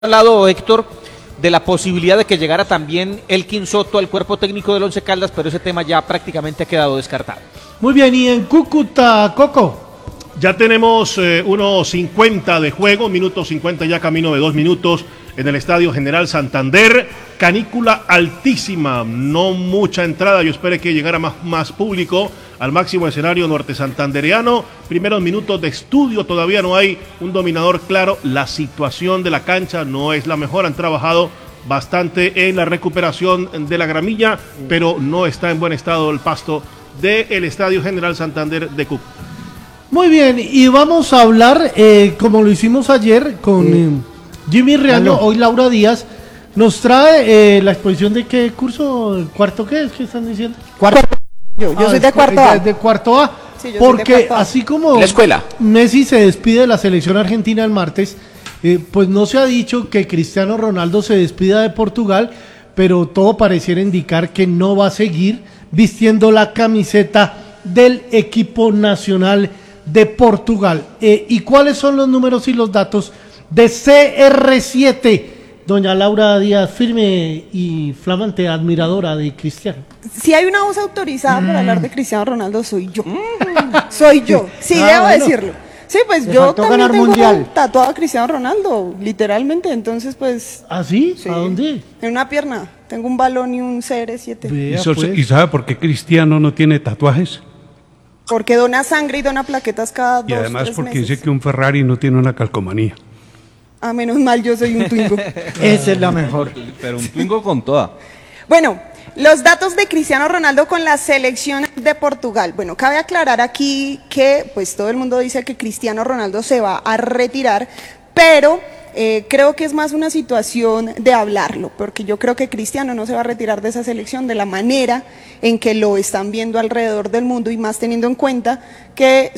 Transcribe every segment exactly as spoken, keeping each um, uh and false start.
hablado, Héctor, de la posibilidad de que llegara también Elkin Soto al cuerpo técnico del Once Caldas, pero ese tema ya prácticamente ha quedado descartado. Muy bien, y en Cúcuta, Coco. Ya tenemos eh, unos cincuenta de juego, minuto cincuenta ya camino de dos minutos en el Estadio General Santander. Canícula altísima, no mucha entrada, yo esperé que llegara más, más público al máximo escenario norte santandereano. Primeros minutos de estudio, todavía no hay un dominador claro. La situación de la cancha no es la mejor, han trabajado bastante en la recuperación de la gramilla, pero no está en buen estado el pasto del Estadio General Santander de Cúcuta. Muy bien, y vamos a hablar, eh, como lo hicimos ayer con sí. eh, Jimmy Riaño, hoy Laura Díaz nos trae eh, la exposición de qué curso, cuarto qué es, ¿qué están diciendo? Cuarto. Yo, yo ah, soy de cuarto A. De cuarto A, sí, porque cuarto A. Así como la escuela. Messi se despide de la selección argentina el martes, eh, pues no se ha dicho que Cristiano Ronaldo se despida de Portugal, pero todo pareciera indicar que no va a seguir vistiendo la camiseta del equipo nacional de Portugal. Eh, ¿Y cuáles son los números y los datos de C R siete? Doña Laura Díaz, firme y flamante admiradora de Cristiano. Si hay una voz autorizada mm. para hablar de Cristiano Ronaldo, soy yo. Mm. Soy yo, sí, ah, debo bueno. decirlo. Sí, pues Le yo también tengo mundial. tatuado a Cristiano Ronaldo, literalmente, entonces pues... ¿Ah, sí? sí? ¿A dónde? En una pierna, tengo un balón y un C R siete. ¿Y, so, pues. ¿Y sabe por qué Cristiano no tiene tatuajes? Porque dona sangre y dona plaquetas cada dos, Y además tres porque meses. dice que un Ferrari no tiene una calcomanía. Ah, menos mal, yo soy un Twingo. Esa es la mejor. Pero un Twingo con toda. Bueno, los datos de Cristiano Ronaldo con la selección de Portugal. Bueno, cabe aclarar aquí que pues todo el mundo dice que Cristiano Ronaldo se va a retirar, pero eh, creo que es más una situación de hablarlo, porque yo creo que Cristiano no se va a retirar de esa selección de la manera en que lo están viendo alrededor del mundo, y más teniendo en cuenta que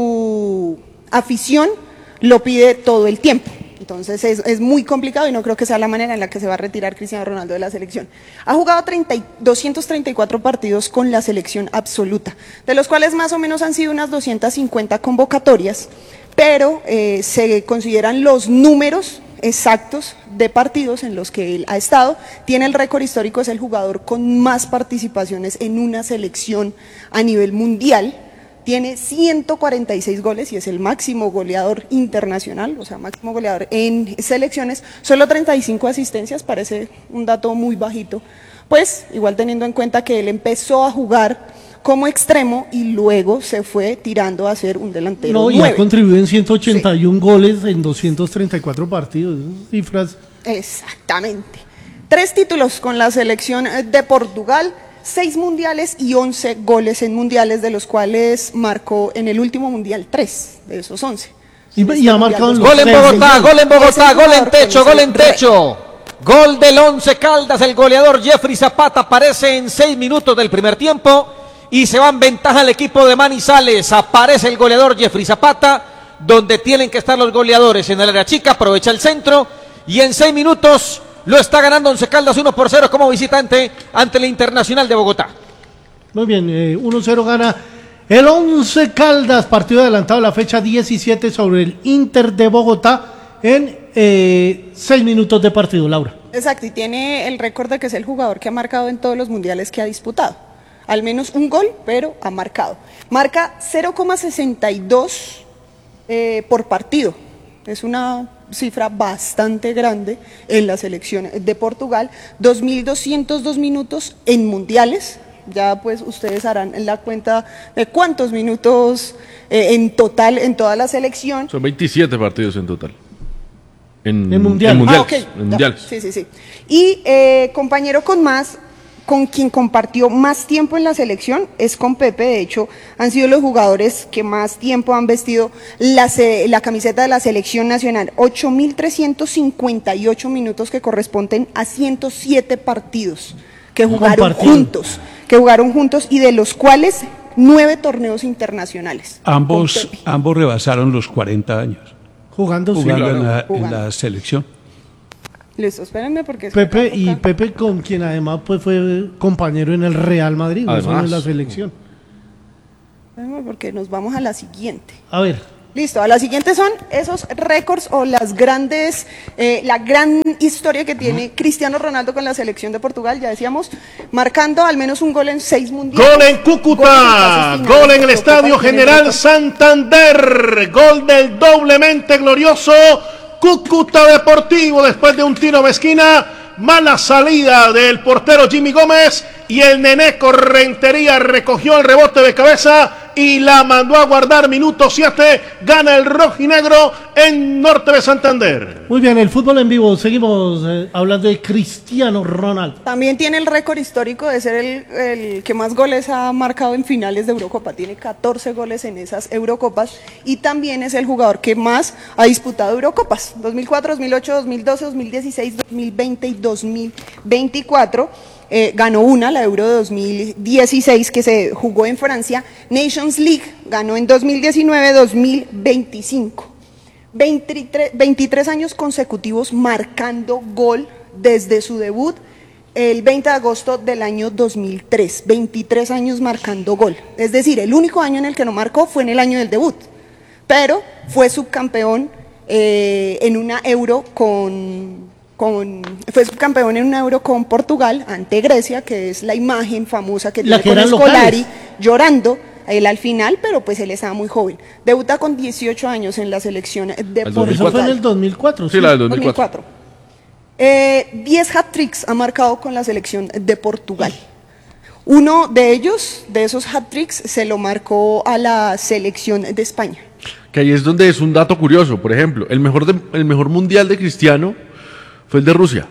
su afición lo pide todo el tiempo. Entonces es, es muy complicado y no creo que sea la manera en la que se va a retirar Cristiano Ronaldo de la selección. Ha jugado treinta, doscientos treinta y cuatro partidos con la selección absoluta, de los cuales más o menos han sido unas doscientas cincuenta convocatorias, pero eh, se consideran los números exactos de partidos en los que él ha estado. Tiene el récord histórico, es el jugador con más participaciones en una selección a nivel mundial. Tiene ciento cuarenta y seis goles y es el máximo goleador internacional, o sea, máximo goleador en selecciones. Solo treinta y cinco asistencias, parece un dato muy bajito. Pues, igual teniendo en cuenta que él empezó a jugar como extremo y luego se fue tirando a ser un delantero No, y nueve. ha contribuido en ciento ochenta y uno sí. goles en doscientos treinta y cuatro partidos, esas cifras. Exactamente. Tres títulos con la selección de Portugal, seis mundiales y once goles en mundiales, de los cuales marcó en el último mundial tres de esos once. Y, y ha marcado en los gol en Bogotá, gol en Bogotá, gol en techo, gol en techo. Gol del Once Caldas, el goleador Jeffrey Zapata aparece en seis minutos del primer tiempo y se va en ventaja el equipo de Manizales. Aparece el goleador Jeffrey Zapata, donde tienen que estar los goleadores en el área chica, aprovecha el centro y en seis minutos lo está ganando Once Caldas uno por cero como visitante ante el Internacional de Bogotá. Muy bien, eh, uno cero gana el Once Caldas, partido adelantado a la fecha diecisiete sobre el Inter de Bogotá en eh, seis minutos de partido, Laura. Exacto, y tiene el récord de que es el jugador que ha marcado en todos los mundiales que ha disputado. Al menos un gol, pero ha marcado. Marca cero coma sesenta y dos eh, por partido. Es una cifra bastante grande en la selección de Portugal. dos mil doscientos dos minutos en mundiales. Ya pues ustedes harán la cuenta de cuántos minutos eh, en total en toda la selección. Son veintisiete partidos en total. En, en mundial. En mundiales. Ah, okay. En mundiales. Sí, sí, sí. Y eh, compañero con más, con quien compartió más tiempo en la selección es con Pepe. De hecho, han sido los jugadores que más tiempo han vestido la, la camiseta de la selección nacional. ocho mil trescientos cincuenta y ocho minutos, que corresponden a ciento siete partidos que jugaron juntos, que jugaron juntos y de los cuales nueve torneos internacionales. Ambos, ambos rebasaron los cuarenta años. Jugando, jugando, sí, en, la, jugando. en la selección. Listo, espérenme porque... Pepe, y Pepe con quien además pues fue compañero en el Real Madrid, no solo en la selección. Espérenme porque nos vamos a la siguiente. A ver. Listo, a la siguiente son esos récords o las grandes, eh, la gran historia que tiene Cristiano Ronaldo con la selección de Portugal, ya decíamos, marcando al menos un gol en seis mundiales. Gol en Cúcuta, gol en el Estadio General Santander, gol del doblemente glorioso Cúcuta Deportivo después de un tiro de esquina, mala salida del portero Jimmy Gómez y el Neneco Rentería recogió el rebote de cabeza y la mandó a guardar. Minuto siete, gana el rojinegro en Norte de Santander. Muy bien, el fútbol en vivo, seguimos eh, hablando de Cristiano Ronaldo. También tiene el récord histórico de ser el, el que más goles ha marcado en finales de Eurocopa, tiene catorce goles en esas Eurocopas y también es el jugador que más ha disputado Eurocopas, dos mil cuatro, dos mil ocho, dos mil doce, dos mil dieciséis, dos mil veinte y dos mil veinticuatro. Eh, ganó una, la Euro de dos mil dieciséis, que se jugó en Francia. Nations League ganó en dos mil diecinueve, dos mil veinticinco. veintitrés, veintitrés años consecutivos marcando gol desde su debut el veinte de agosto del año dos mil tres. veintitrés años marcando gol. Es decir, el único año en el que no marcó fue en el año del debut. Pero fue subcampeón eh, en una Euro con... Con, fue subcampeón en un Euro con Portugal ante Grecia, que es la imagen famosa que tiene con Scolari llorando él al final, pero pues él estaba muy joven. Debuta con dieciocho años en la selección de Portugal. Eso fue en el dos mil cuatro. Sí, sí, la del dos mil cuatro. Eh, diez hat-tricks ha marcado con la selección de Portugal. Uno de ellos, de esos hat-tricks, se lo marcó a la selección de España. Que ahí es donde es un dato curioso. Por ejemplo, el mejor, de, el mejor mundial de Cristiano fue el de Rusia.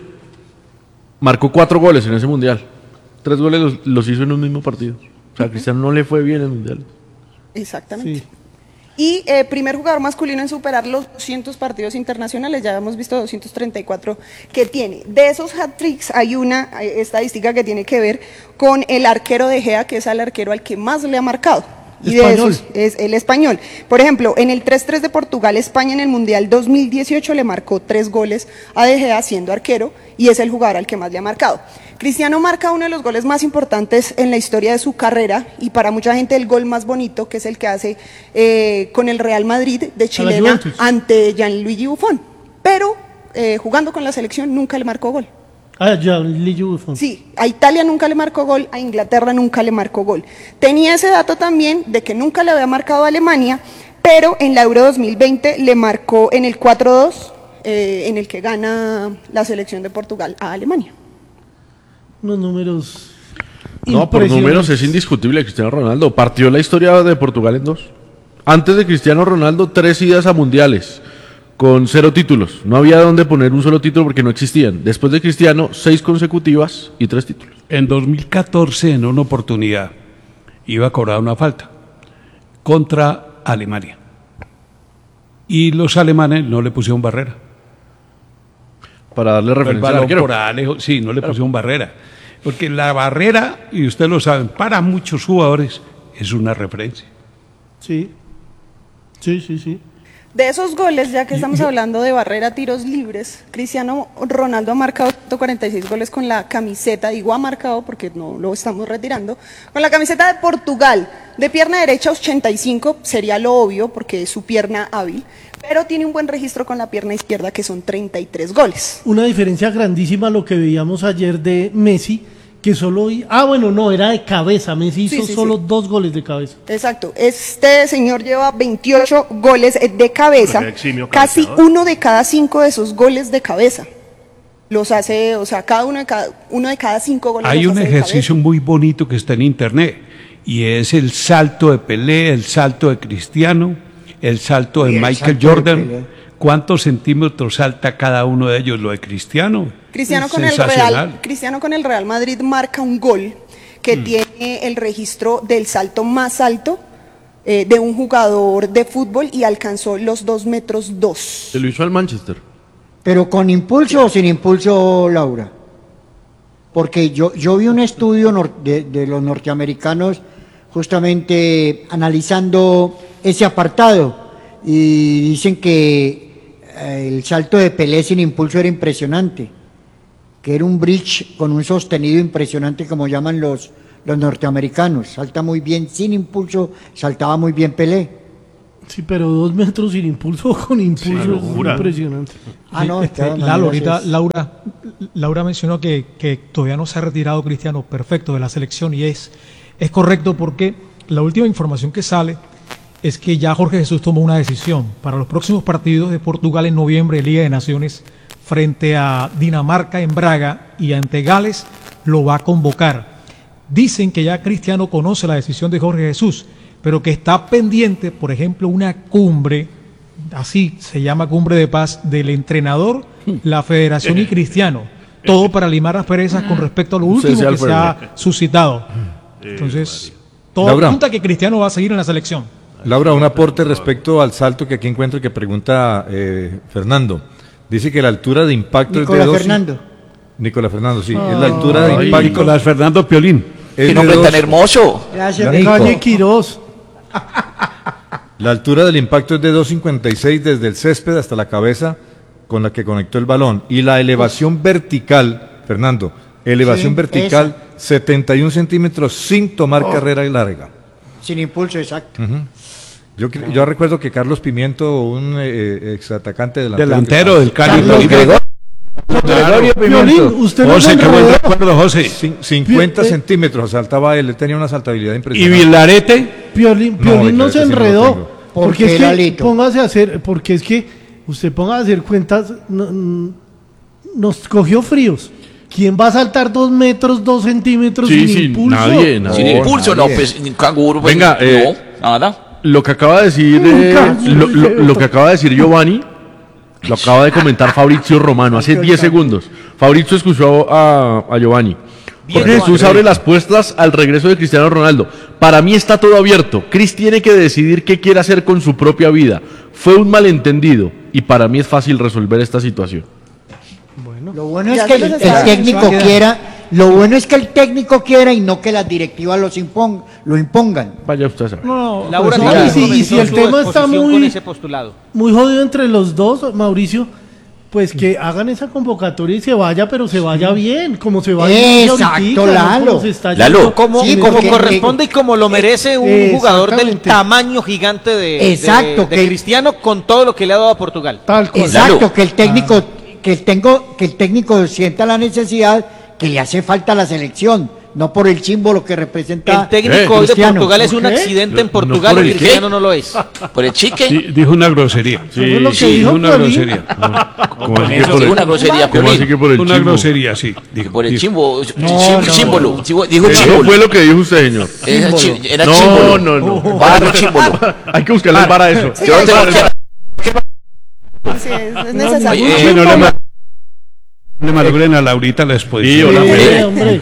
Marcó cuatro goles en ese mundial. Tres goles los, los hizo en un mismo partido. O sea, a Cristiano no le fue bien en el mundial. Exactamente. Sí. Y eh, primer jugador masculino en superar los doscientos partidos internacionales, ya hemos visto doscientos treinta y cuatro que tiene. De esos hat-tricks hay una hay estadística que tiene que ver con el arquero de Gea, que es el arquero al que más le ha marcado. Y español. de esos es el español. Por ejemplo, en el tres tres de Portugal, España en el Mundial dos mil dieciocho le marcó tres goles a De Gea siendo arquero y es el jugador al que más le ha marcado. Cristiano marca uno de los goles más importantes en la historia de su carrera y para mucha gente el gol más bonito, que es el que hace eh, con el Real Madrid de chilena ante Gianluigi Buffon. Pero eh, jugando con la selección nunca le marcó gol. Ah, Gianluigi Buffon. Sí, a Italia nunca le marcó gol, a Inglaterra nunca le marcó gol. Tenía ese dato también de que nunca le había marcado a Alemania, pero en la Euro dos mil veinte le marcó en el cuatro dos, eh, en el que gana la selección de Portugal a Alemania. Unos números. No, por números es indiscutible. Cristiano Ronaldo partió la historia de Portugal en dos. Antes de Cristiano Ronaldo, tres idas a mundiales con cero títulos. No había dónde poner un solo título porque no existían. Después de Cristiano, seis consecutivas y tres títulos. En dos mil catorce, en una oportunidad, iba a cobrar una falta contra Alemania. Y los alemanes no le pusieron barrera. Para darle referencia al arquero. Por Alejo, sí, no le pusieron barrera. Porque la barrera, y ustedes lo saben, para muchos jugadores es una referencia. Sí, sí, sí, sí. De esos goles, ya que estamos hablando de barrera, tiros libres, Cristiano Ronaldo ha marcado ciento cuarenta y seis goles con la camiseta, digo ha marcado porque no lo estamos retirando, con la camiseta de Portugal, de pierna derecha ochenta y cinco, sería lo obvio porque es su pierna hábil, pero tiene un buen registro con la pierna izquierda que son treinta y tres goles. Una diferencia grandísima a lo que veíamos ayer de Messi, que solo... Ah, bueno, no, era de cabeza. Messi hizo sí, sí, solo sí. dos goles de cabeza. Exacto. Este señor lleva veintiocho goles de cabeza. Casi uno de cada cinco de esos goles de cabeza. Los hace, o sea, cada uno de cada, uno de cada cinco goles. Hay un ejercicio muy bonito que está en internet y es el salto de Pelé, el salto de Cristiano, el salto de Michael salto Jordan. De ¿Cuántos centímetros salta cada uno de ellos? Lo de Cristiano. Cristiano con, el Real, Cristiano con el Real Madrid marca un gol que mm. tiene el registro del salto más alto eh, de un jugador de fútbol y alcanzó los dos metros dos. Se lo hizo al Manchester. ¿Pero con impulso o sin impulso, Laura? Porque yo, yo vi un estudio de, de los norteamericanos justamente analizando ese apartado y dicen que el salto de Pelé sin impulso era impresionante, que era un bridge con un sostenido impresionante como llaman los, los norteamericanos. Salta muy bien sin impulso, saltaba muy bien Pelé. Sí, pero dos metros sin impulso o con impulso Sí, es locura. impresionante. Ah, no, de Este, todas Lalo, maneras ahorita es- Laura, Laura mencionó que, que todavía no se ha retirado Cristiano perfecto de la selección y es, es correcto porque la última información que sale es que ya Jorge Jesús tomó una decisión para los próximos partidos de Portugal en noviembre de Liga de Naciones frente a Dinamarca en Braga y ante Gales lo va a convocar. Dicen que ya Cristiano conoce la decisión de Jorge Jesús, pero que está pendiente, por ejemplo, una cumbre, así se llama Cumbre de Paz, del entrenador, la Federación y Cristiano. Todo para limar las perezas con respecto a lo último César que se ha suscitado. Entonces, todo Laura. apunta a que Cristiano va a seguir en la selección. Laura, un aporte respecto al salto que aquí encuentro que pregunta eh, Fernando. Dice que la altura de impacto es Nicolás de dos... Fernando. Nicolás Fernando, sí. Es la altura de Ay, impacto. Nicolás Fernando Piolín. es ¡Qué de nombre dos- tan hermoso! Gracias, Nico. Calle Quirós. La altura del impacto es de dos cincuenta y seis desde el césped hasta la cabeza con la que conectó el balón. Y la elevación vertical, Fernando, elevación Sí, vertical, setenta y un centímetros sin tomar carrera larga. Sin impulso, exacto. Yo, cre- yo recuerdo que Carlos Pimiento, un eh, exatacante delantero, Delantero que- del Cali. Carlos Gregorio Violín, Pimiento. usted no José, se qué buen enredó. recuerdo, José. Cin- cincuenta Eh, centímetros saltaba él, él tenía una saltabilidad Y impresionante. Vilarete. Piolín, No, Piolín no, ese se sí no lo enredó. tengo. ¿Por porque qué, es que, Lalito? póngase a hacer, porque es que usted ponga a hacer cuentas, no- mm, nos cogió fríos. ¿Quién va a saltar dos metros, dos centímetros Sí, sin sí, impulso? nadie, nadie. Sin impulso, no, nadie. pues, un canguro, pues, Venga, eh, no, nada. Lo que acaba de decir eh, Nunca. lo, lo- lo que acaba de decir Giovanni lo acaba de comentar Fabrizio Romano hace diez segundos. Fabrizio escuchó a, a Giovanni. Jorge Jesús abre las puertas al regreso de Cristiano Ronaldo. Para mí está todo abierto. Chris tiene que decidir qué quiere hacer con su propia vida. Fue un malentendido y para mí es fácil resolver esta situación. Lo bueno es Ya que se el, los el está- técnico se va a quedar. quiera, lo bueno es que el técnico quiera y no que las directivas los impon- lo impongan. Vaya usted a saber. No, Laura pues, también y si- y comenzó si el su tema está exposición con muy, ese postulado. muy jodido entre los dos, Mauricio, pues que hagan esa convocatoria y se vaya, pero se vaya bien, como se va a ir Exacto, ahorita, no Lalo. como se está Lalo, yendo Como, Sí, como porque- corresponde y como lo merece un Eh, jugador del exactamente. tamaño gigante de, de- Exacto, de que- Cristiano con todo lo que le ha dado a Portugal. Tal cual. Exacto, Lalo. que el técnico, que el tengo, que el técnico sienta la necesidad que le hace falta a la selección, no por el símbolo que representa El técnico Eh, hoy de Cristiano. Portugal es un ¿Ok? accidente en No, no Portugal por y el Cristiano qué. no lo es. Por el chique. Di- Dijo una grosería. Eso fue lo que Sí, dijo dijo una Piolín. grosería. ¿Cómo así que Eso por sí, el- una grosería, ¿Cómo así Piolín. que por el Una chimbo? grosería, sí. Dijo, Por el dijo. chimbo. No, sí- no. símbolo. Dijo, dijo Eso chímbolo. fue lo que dijo usted, señor. Era, chi- era No, chímbolo. no, no. Barro chímbolo. Hay que buscarle para eso. Sí, Yo hay tengo que- que- sí, es, es necesario. Oye, Sí, no le, ma- no le malogren a Laurita la Sí, exposición. hola, Sí, Fede. hombre.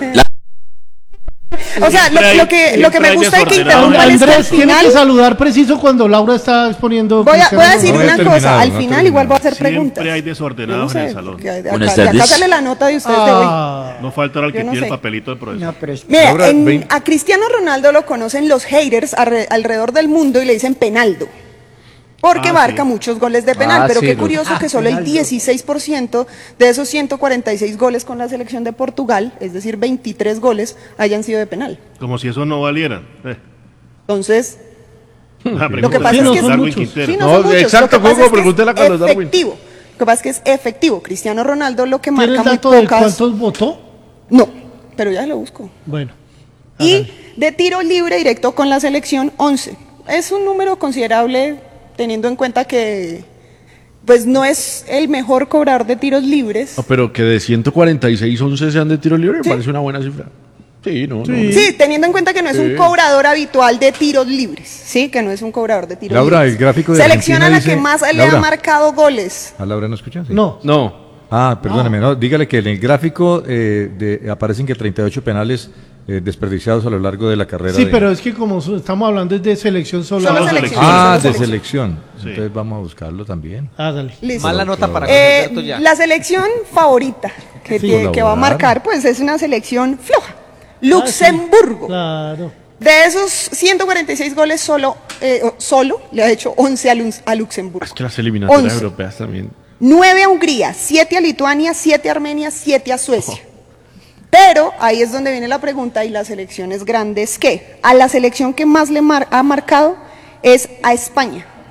O sea, lo, lo que, lo que me gusta es que interrumpan es que al Andrés tiene final... que saludar preciso cuando Laura está exponiendo. Voy a, Cristiano voy a decir No Ronaldo. había una cosa, terminado, al no ha final terminado. igual voy a hacer Siempre preguntas. hay Yo desordenados no en el sé, salón. porque de Buenas acá, de acá tardes. sale la nota de ustedes de hoy. Ah, No faltará el que Yo no tiene el sé. papelito del profesor. No, pero es- Mira, Laura, en- vein- a Cristiano Ronaldo lo conocen los haters arre- alrededor del mundo y le dicen penaldo. Porque Ah, marca sí. muchos goles de penal, Ah, pero sí, qué los- curioso que solo el dieciséis por ciento de esos ciento cuarenta y seis goles con la selección de Portugal, es decir, veintitrés goles, hayan sido de penal. Como si eso no valiera. Eh. Entonces, Ah, lo que pasa Sí, es no que son Darwin muchos. Quintero. sí, no No, son muchos. exacto, Lo que pasa Coco, es que pregúntele a Carlos es Darwin. efectivo. Lo que pasa es que es efectivo. Cristiano Ronaldo lo que ¿tiene marca el muy dato de pocas. cuántos votó? No, pero ya lo busco. Bueno. Y de tiro libre directo con la selección, once. Es un número considerable teniendo en cuenta que pues no es el mejor cobrador de tiros libres. No, pero que de ciento cuarenta y seis, once sean de tiro libre, me Sí. parece una buena cifra. Sí, no, Sí. no. Sí, teniendo en cuenta que no es un Sí. cobrador habitual de tiros libres, sí, que no es un cobrador de tiros Laura, libres. el gráfico de Selecciona a la Argentina que dice- más le ha Laura. marcado goles. ¿A Laura no escucha? Sí. No. No. Ah, perdóneme, no, dígale que en el gráfico eh, de, aparecen que treinta y ocho penales eh, desperdiciados a lo largo de la carrera. Sí, de- pero es que como su- estamos hablando de selección solo. Solo Solo selección. Ah, solo de selección. selección. Entonces vamos a buscarlo también. Ah, dale. Listo. Mala nota para Eh, Alberto ya. la selección favorita que, Sí, tiene- que va a colaborar. marcar, pues es una selección floja. Luxemburgo. Claro. De esos ciento cuarenta y seis goles, solo, eh, o- solo le ha hecho once a, Lux- a Luxemburgo. Es que las eliminatorias once. europeas también. nueve a Hungría, siete a Lituania, siete a Armenia, siete a Suecia. Pero ahí es donde viene la pregunta y las selecciones grandes, ¿qué? A la selección que más le mar- ha marcado es a España,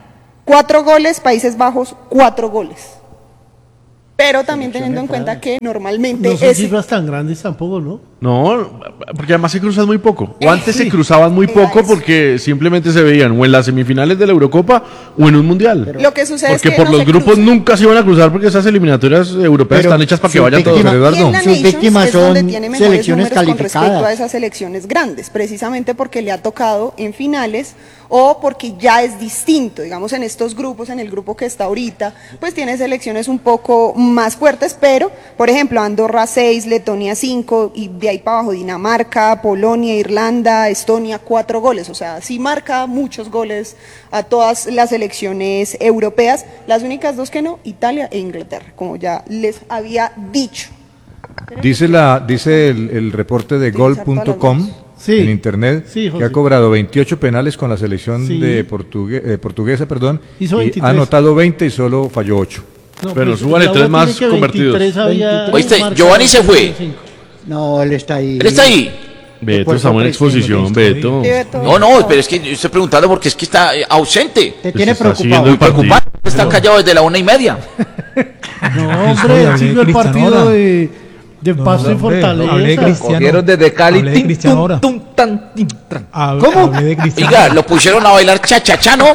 Cuatro goles, Países Bajos, cuatro goles. Pero también teniendo en cuenta que normalmente No son es... cifras tan grandes tampoco, ¿no? No, porque además se cruzan muy poco. O antes Sí. se cruzaban muy Era poco eso. porque simplemente se veían o en las semifinales de la Eurocopa o en un mundial. Lo que sucede es Porque que por no los se grupos cruzan. nunca se iban a cruzar porque esas eliminatorias europeas Pero están hechas para que sus vayan todos. víctimas- Pero, Eduardo, Y en la sus Nations víctimas es donde son tiene mejores selecciones números con respecto a calificadas. esas selecciones grandes, precisamente porque le ha tocado en finales o porque ya es distinto, digamos en estos grupos, en el grupo que está ahorita, pues tiene selecciones un poco más fuertes, pero por ejemplo Andorra seis, Letonia cinco y de ahí para abajo Dinamarca, Polonia, Irlanda, Estonia cuatro goles, o sea, sí marca muchos goles a todas las selecciones europeas, las únicas dos que no, Italia e Inglaterra, como ya les había dicho. Dice la dice el, el reporte de gol punto com Sí. en internet Sí, José. que ha cobrado veintiocho penales con la selección Sí. de portugue- eh, portuguesa, perdón, Hizo y veintitrés. ha anotado veinte y solo falló ocho. No, Pero pues, súbale Laura tres más tiene que convertidos. veintitrés había veintitrés. Oíste, marcado Giovanni se fue. veinticinco. No, él está ahí. Él está ahí. Beto, Cuerpo estamos en presente, exposición, listo, Beto. Sí, Beto. No, no, pero es que yo estoy preguntando porque es que está eh, ausente. Te tiene está preocupado. siguiendo el partido. Preocupado. Está callado desde la una y media. No, Aquí hombre, estoy, él hablé siguió de el partido Cristiano de, de No, Pasto y hombre, Fortaleza. hablé de Cristiano. Cogieron desde Cali. Hablé de tin, Cristiano tum, ahora. tum, tan, tin, tran. Hab- ¿Cómo? Hablé de Cristiano. Oiga, lo pusieron a bailar cha-cha-cha,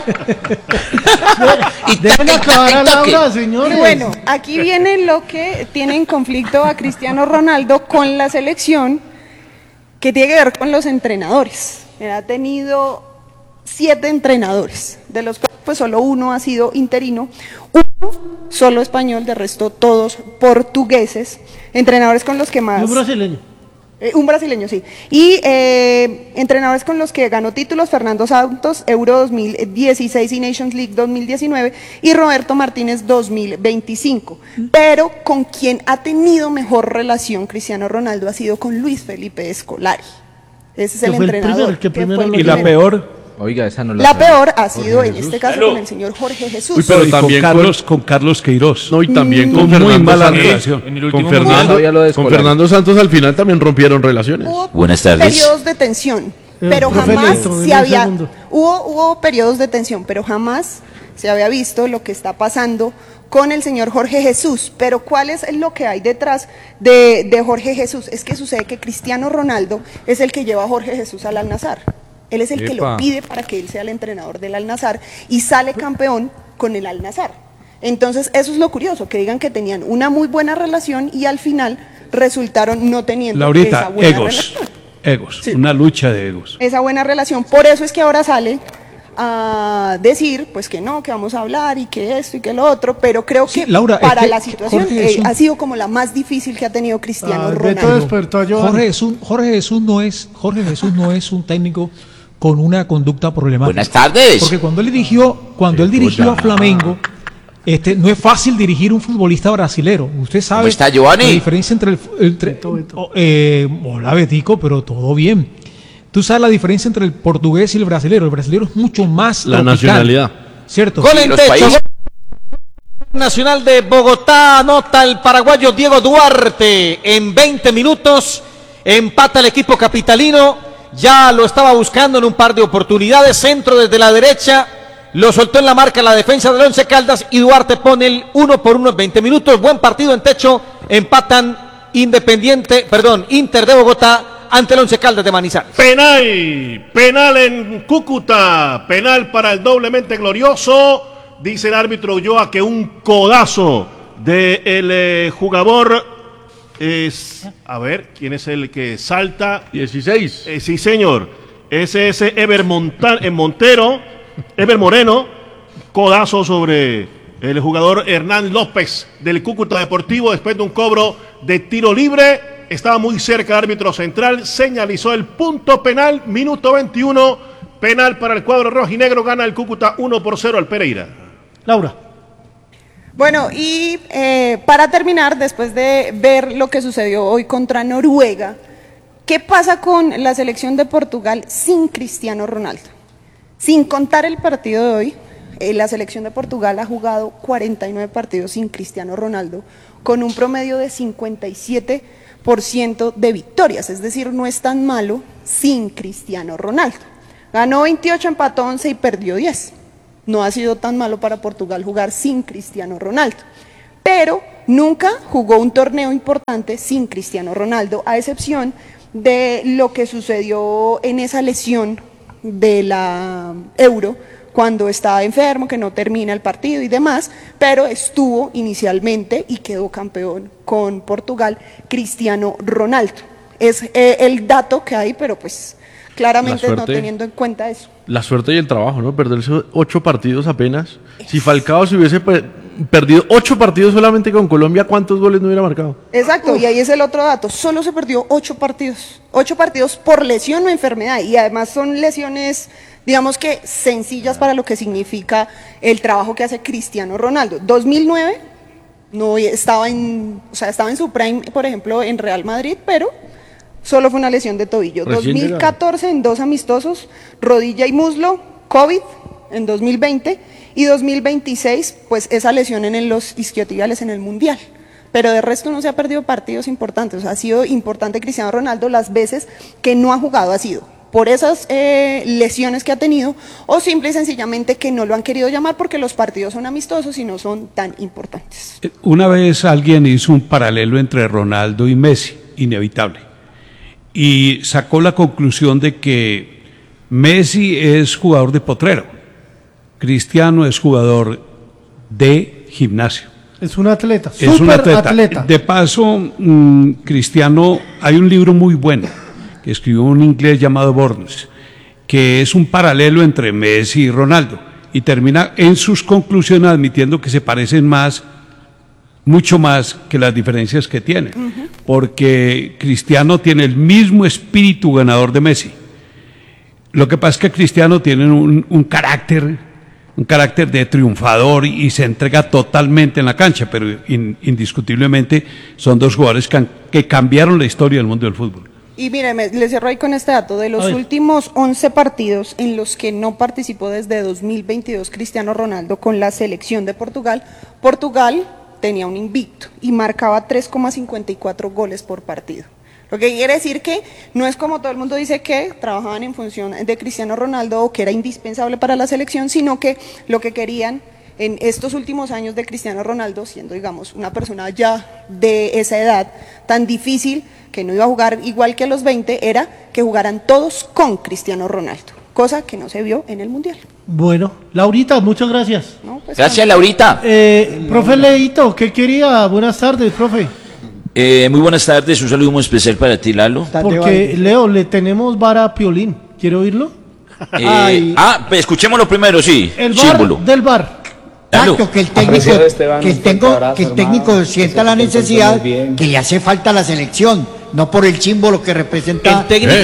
y Dejen taque, acabar a taque, taque. Laura, Y señores. bueno, aquí viene lo que tiene en conflicto a Cristiano Ronaldo con la selección, que tiene que ver con los entrenadores. Él ha tenido siete entrenadores, de los cuales pues solo uno ha sido interino, uno solo español, de resto todos portugueses, entrenadores con los que más... Y un brasileño. Eh, un brasileño, sí. Y eh, entrenadores con los que ganó títulos, Fernando Santos, Euro dos mil dieciséis y Nations League dos mil diecinueve, y Roberto Martínez dos mil veinticinco. Pero con quien ha tenido mejor relación Cristiano Ronaldo ha sido con Luis Felipe Scolari. Ese es Que el fue el entrenador. primero, el que que primero fue el lo Y la primero. peor, Oiga, esa no la La sabía. peor ha sido en este caso con el señor Jorge Jesús. Uy, pero y también con con- Carlos, con Carlos Queiroz. No, y también Mm, con muy Fernando mala Santos. relación. En el Con último momento Fernando, sabía lo de con Scolari. Fernando Santos al final también rompieron relaciones. Hubo Buenas tardes. periodos de tensión, Eh, pero profe, jamás Neto, deme se un había segundo. hubo hubo periodos de tensión, pero jamás se había visto lo que está pasando con el señor Jorge Jesús. Pero ¿cuál es lo que hay detrás de, de Jorge Jesús? Es que sucede que Cristiano Ronaldo es el que lleva a Jorge Jesús al Al-Nassr. Él es el que Epa. lo pide para que él sea el entrenador del Al-Nassr y sale campeón con el Al-Nassr. Entonces, eso es lo curioso, que digan que tenían una muy buena relación y al final resultaron no teniendo esa Laurita, buena egos. relación. Egos. Sí. Una lucha de egos. Esa buena relación. Por eso es que ahora sale a decir, pues que no, que vamos a hablar y que esto y que lo otro, pero creo Sí, que Laura, es para que la situación Jorge eh, es un- ha sido como la más difícil que ha tenido Cristiano Ah, Beto Ronaldo. despertó a Giovanni. Jorge Jesús, Jorge Jesús no es, Jorge Jesús no es un técnico con una conducta problemática. Buenas tardes. Porque cuando él dirigió, cuando él dirigió a Flamengo, este, no es fácil dirigir un futbolista brasilero. Usted sabe ¿Cómo está, Giovanni? la diferencia entre el, entre, Beto, Beto. oh, eh, hola Betico, pero todo bien. Tú sabes la diferencia entre el portugués y el brasilero. El brasilero es mucho más La tropical, nacionalidad. ¿cierto? Gol Sí, en los techo. países. Nacional de Bogotá anota el paraguayo Diego Duarte en veinte minutos. Empata el equipo capitalino. Ya lo estaba buscando en un par de oportunidades. Centro desde la derecha. Lo soltó en la marca la defensa del Once Caldas y Duarte pone el uno por uno en veinte minutos. Buen partido en techo. Empatan Independiente, perdón, Inter de Bogotá ante el Once Caldas de Manizales. Penal, penal en Cúcuta, penal para el doblemente glorioso. Dice el árbitro Ulloa que un codazo del eh, jugador es, a ver, ¿quién es el que salta? dieciséis. Eh, sí, señor, ese es Ever Monta- eh, Montero, Ever Moreno, codazo sobre el jugador Hernán López del Cúcuta Deportivo después de un cobro de tiro libre. Estaba muy cerca el árbitro central, señalizó el punto penal, minuto veintiuno, penal para el cuadro rojinegro, gana el Cúcuta uno por cero al Pereira. Laura. Bueno, y eh, para terminar, después de ver lo que sucedió hoy contra Noruega, ¿qué pasa con la selección de Portugal sin Cristiano Ronaldo? Sin contar el partido de hoy, eh, la selección de Portugal ha jugado cuarenta y nueve partidos sin Cristiano Ronaldo, con un promedio de cincuenta y siete por ciento de victorias, es decir, no es tan malo sin Cristiano Ronaldo. Ganó veintiocho, empató once y perdió diez. no ha sido tan malo para Portugal jugar sin Cristiano Ronaldo. Pero nunca jugó un torneo importante sin Cristiano Ronaldo, a excepción de lo que sucedió en esa lesión de la Euro, cuando estaba enfermo, que no termina el partido y demás, pero estuvo inicialmente y quedó campeón con Portugal, Cristiano Ronaldo. Es eh, el dato que hay, pero pues claramente no teniendo en cuenta eso. La suerte y el trabajo, ¿no? Perderse ocho partidos apenas. Si Falcao se hubiese per perdido ocho partidos solamente con Colombia, ¿cuántos goles no hubiera marcado? Exacto, Uf. Y ahí es el otro dato. Solo se perdió ocho partidos. Ocho partidos por lesión o enfermedad. Y además son lesiones, digamos que sencillas para lo que significa el trabajo que hace Cristiano Ronaldo. dos mil nueve no estaba en, o sea, estaba en su prime, por ejemplo, en Real Madrid, pero solo fue una lesión de tobillo. Recién dos mil catorce llegado. En dos amistosos, rodilla y muslo, COVID en dos mil veinte y dos mil veintiséis, pues esa lesión en los isquiotibiales en el Mundial. Pero de resto no se ha perdido partidos importantes. O sea, ha sido importante Cristiano Ronaldo las veces que no ha jugado, ha sido por esas eh, lesiones que ha tenido, o simple y sencillamente que no lo han querido llamar porque los partidos son amistosos y no son tan importantes. Una vez alguien hizo un paralelo entre Ronaldo y Messi, inevitable, y sacó la conclusión de que Messi es jugador de potrero, Cristiano es jugador de gimnasio. Es un atleta, es un atleta. atleta. De paso, mmm, Cristiano, hay un libro muy bueno que escribió un inglés llamado Burns, que es un paralelo entre Messi y Ronaldo, y termina en sus conclusiones admitiendo que se parecen más, mucho más que las diferencias que tienen, uh-huh. porque Cristiano tiene el mismo espíritu ganador de Messi. Lo que pasa es que Cristiano tiene un, un carácter, un carácter de triunfador y, y se entrega totalmente en la cancha, pero in, indiscutiblemente son dos jugadores que, que cambiaron la historia del mundo del fútbol. Y mire, le cierro ahí con este dato, de los últimos once partidos en los que no participó desde dos mil veintidós Cristiano Ronaldo con la selección de Portugal, Portugal tenía un invicto y marcaba tres coma cincuenta y cuatro goles por partido. Lo que quiere decir que no es como todo el mundo dice que trabajaban en función de Cristiano Ronaldo o que era indispensable para la selección, sino que lo que querían en estos últimos años de Cristiano Ronaldo, siendo digamos una persona ya de esa edad tan difícil, que no iba a jugar igual que a los veinte, era que jugaran todos con Cristiano Ronaldo, cosa que no se vio en el Mundial. Bueno, Laurita, muchas gracias. No, pues, gracias, Laurita. Eh, profe Leito, ¿qué quería? Buenas tardes, profe. Eh, muy buenas tardes, un saludo muy especial para ti, Lalo. Porque, Leo, le tenemos vara a Piolín. ¿Quiere oírlo? Eh, ah, pues escuchémoslo primero, sí. El bar símbolo. del bar. Exacto, que el técnico, que el, tengo, que el técnico sienta la necesidad que le hace falta a la selección, no por el símbolo que representa. El técnico.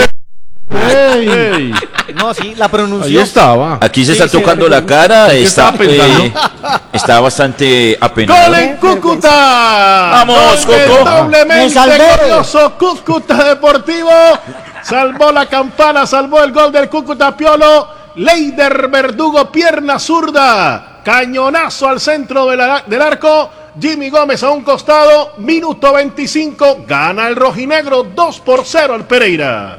Hey, hey. No, sí, la pronunciación. Ahí estaba. Aquí se sí, está sí, tocando la cara, está, eh, está bastante apenado. ¡Gol en Cúcuta! ¡Vamos, Coco! Doblemente glorioso Cúcuta Deportivo. Salvó la campana, salvó el gol del Cúcuta Piolo. Leider Verdugo, pierna zurda. Cañonazo al centro de la, del arco. Jimmy Gómez a un costado. Minuto veinticinco. Gana el rojinegro dos por cero al Pereira.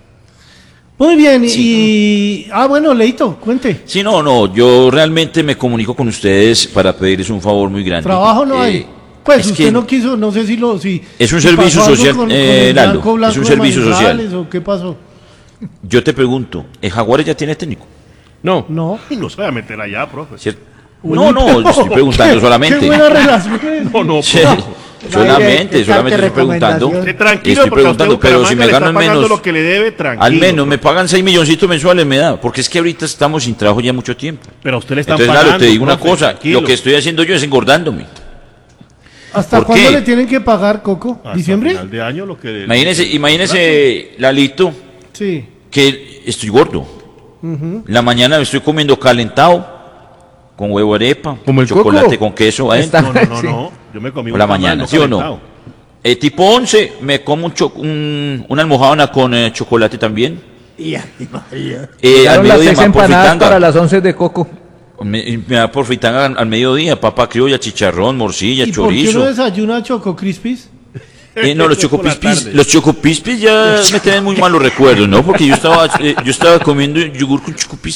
Muy bien, Sí. y... Ah, bueno, Leito, cuente. Sí, no, no, yo realmente me comunico con ustedes para pedirles un favor muy grande. Trabajo no Eh, hay. Pues es usted que no quiso, no sé si lo... Si, Es un si servicio pasó algo social, con- con eh, el Lalo, Blanco Blanco es un de servicio social. Manizales, ¿o qué pasó? Yo te pregunto, ¿el Jaguares ya tiene técnico? No. No. Y no se va a meter allá, profe. ¿Cierto? No, no, yo estoy preguntando Qué- solamente. Qué buena relación. No, no, Sí, profe. solamente, Qué solamente estoy preguntando. recomendación. Esté tranquilo, Estoy porque a usted preguntando, pero si Bucaramanga me le gano está al pagando menos, lo que le debe, tranquilo. al menos me profe. pagan seis milloncitos mensuales, me da, porque es que ahorita estamos sin trabajo ya mucho tiempo. Pero a usted le están Entonces, pagando, Lalo, te digo una profe, cosa, tranquilo. lo que estoy haciendo yo es engordándome. ¿Hasta ¿Por cuándo qué? le tienen que pagar, Coco? Hasta ¿Diciembre? final de año lo que... Imagínese, imagínese, Lalito, Sí. que estoy gordo. En la mañana me estoy comiendo calentado, con huevo arepa, Como el chocolate Coco. con queso adentro. No, no, no, no. Yo me comí Por la un tamal mañana, no ¿sí o no? calentado. Eh, tipo once, me como un cho- un- una almohadona con eh, chocolate también. Eh, al Llegaron las mediodía seis me da por empanadas fritanga. para las once de Coco. Me, me da por fritanga al, al mediodía, papa criolla, chicharrón, morcilla, ¿Y por qué chorizo. no desayuna Choco Crispis? Eh, no, los Eso es por la chocopispis, tarde. los chocopispis ya me traen muy malos recuerdos, ¿no? Porque yo estaba, eh, yo estaba comiendo yogur con chocopispis.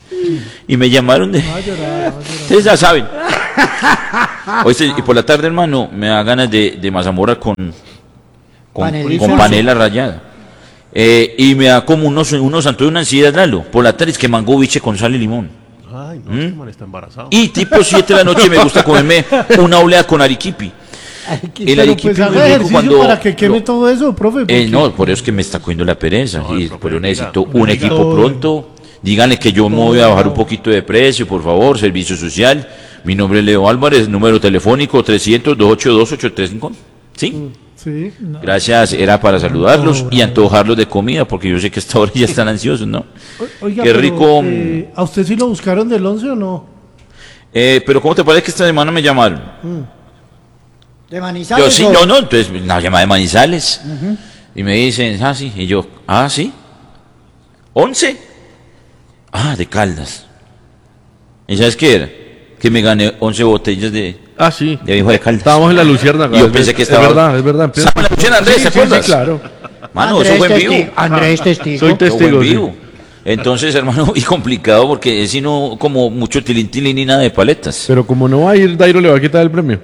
Y me llamaron de... Ustedes ya saben. Oye, y por la tarde, hermano, me da ganas de, de mazamorra con, con, con panela rallada. Eh, y me da como unos, unos antojos, una ansiedad, Lalo. Por la tarde es que mango biche con sal y limón. Ay, no, ¿Mm? este man está embarazado. Y tipo siete de la noche me gusta comerme una oblea con arequipe. El arequipe pues haga muy rico ejercicio cuando... para que queme lo- todo eso, profe. Eh, porque- no, por eso es que me está cogiendo la pereza. No, y profe, por eso diga, necesito diga. un equipo pronto. Díganle que yo me voy a bajar un poquito de precio, por favor. Servicio social. Mi nombre es Leo Álvarez. Número telefónico trescientos, doscientos ochenta y dos, ochocientos treinta y cinco. ¿Sí? Sí. Gracias. Era para saludarlos y antojarlos de comida, porque yo sé que a esta hora ya están ansiosos, ¿no? O- Oiga, Qué pero, rico. eh, ¿a usted sí lo buscaron del once o no? Eh, pero ¿cómo te parece que esta semana me llamaron? ¿De Manizales? Yo sí, o- no, no. Entonces, una llamada de Manizales. Y me dicen, ah, sí. Y yo, ah, sí. ¿Once? Ah, de Caldas. ¿Y sabes qué era? Que me gané once botellas de, Ah, sí. de viejo de Caldas. Estábamos en la Luciérnaga. Y yo es pensé ver- que estaba... Es verdad, es verdad. ¿Estaba en la Luciérnaga, Andrés, Sí, ¿te sí, acuerdas? sí, claro. Mano, Andrés eso fue en testigo, vivo. Andrés testigo. Soy Eso fue testigo, en sí. vivo. Entonces, hermano, y complicado porque es sino como mucho tilín tilín y nada de paletas. Pero como no va a ir, Dairo le va a quitar el premio.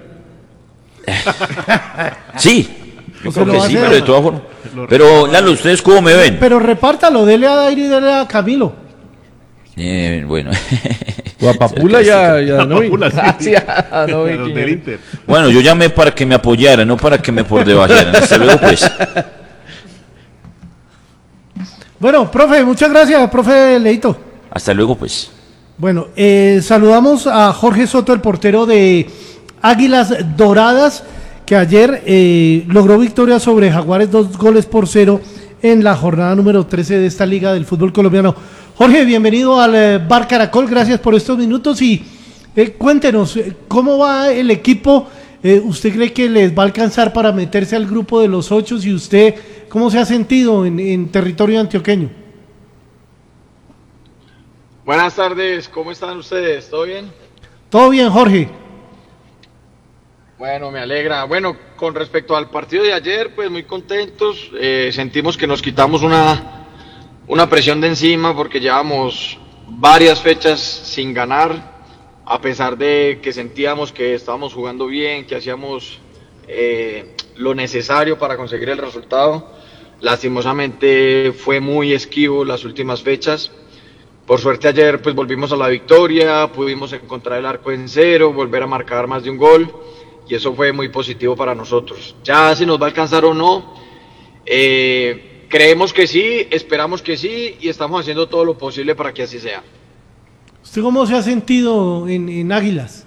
Sí, yo Se creo lo que va a sí, hacer. pero de todas formas. Pero, Lalo, ¿ustedes cómo me ven? Pero repártalo, dele a Dairo y dele a Camilo. Eh, bueno. Guapapula ya, ya no vi. Papula, sí. Sí, ya no vi Los quién del era. Inter. Bueno, yo llamé para que me apoyaran, no para que me por debajeran. Hasta luego, pues. Bueno, profe, muchas gracias, profe Leito. Hasta luego, pues. Bueno, eh, saludamos a Jorge Soto, el portero de Águilas Doradas, que ayer eh, logró victoria sobre Jaguares, dos goles por cero en la jornada número trece de esta liga del fútbol colombiano. Jorge, bienvenido al eh, Bar Caracol, gracias por estos minutos y eh, cuéntenos, eh, ¿cómo va el equipo? Eh, ¿Usted cree que les va a alcanzar para meterse al grupo de los ocho? ¿Y usted cómo se ha sentido en, en territorio antioqueño? Buenas tardes, ¿cómo están ustedes? ¿Todo bien? Todo bien, Jorge. Bueno, me alegra. Bueno, con respecto al partido de ayer, pues muy contentos. Eh, sentimos que nos quitamos una, una presión de encima porque llevamos varias fechas sin ganar, a pesar de que sentíamos que estábamos jugando bien, que hacíamos eh, lo necesario para conseguir el resultado. Lastimosamente fue muy esquivo las últimas fechas. Por suerte ayer pues volvimos a la victoria, pudimos encontrar el arco en cero, volver a marcar más de un gol y eso fue muy positivo para nosotros. Ya si nos va a alcanzar o no, eh, creemos que sí, esperamos que sí y estamos haciendo todo lo posible para que así sea. ¿Usted cómo se ha sentido en, en Águilas?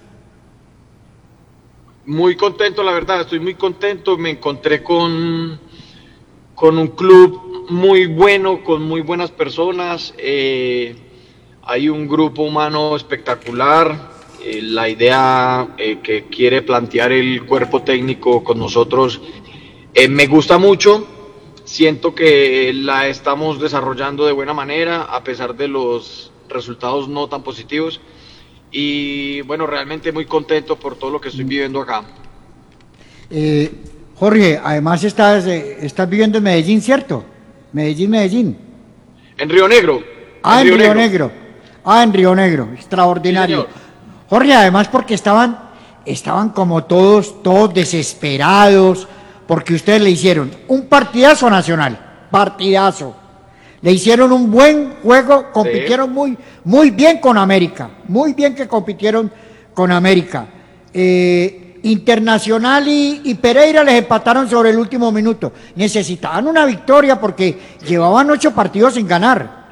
Muy contento, la verdad, estoy muy contento, me encontré con, con un club muy bueno, con muy buenas personas, eh, hay un grupo humano espectacular, eh, la idea eh, que quiere plantear el cuerpo técnico con nosotros eh, me gusta mucho, siento que la estamos desarrollando de buena manera a pesar de los resultados no tan positivos y bueno, realmente muy contento por todo lo que estoy viviendo acá. Eh, Jorge, además estás, eh, estás viviendo en Medellín, ¿cierto? Medellín, Medellín. En Río Negro. Ah, en Río, Río Negro. Negro. Ah, en Río Negro. Extraordinario. Sí, Jorge, además porque estaban, estaban como todos, todos desesperados, porque ustedes le hicieron un partidazo Nacional, partidazo. Le hicieron un buen juego, compitieron sí. muy, muy bien con América, muy bien que compitieron con América. Eh, Internacional y, y Pereira les empataron sobre el último minuto. Necesitaban una victoria porque llevaban ocho partidos sin ganar.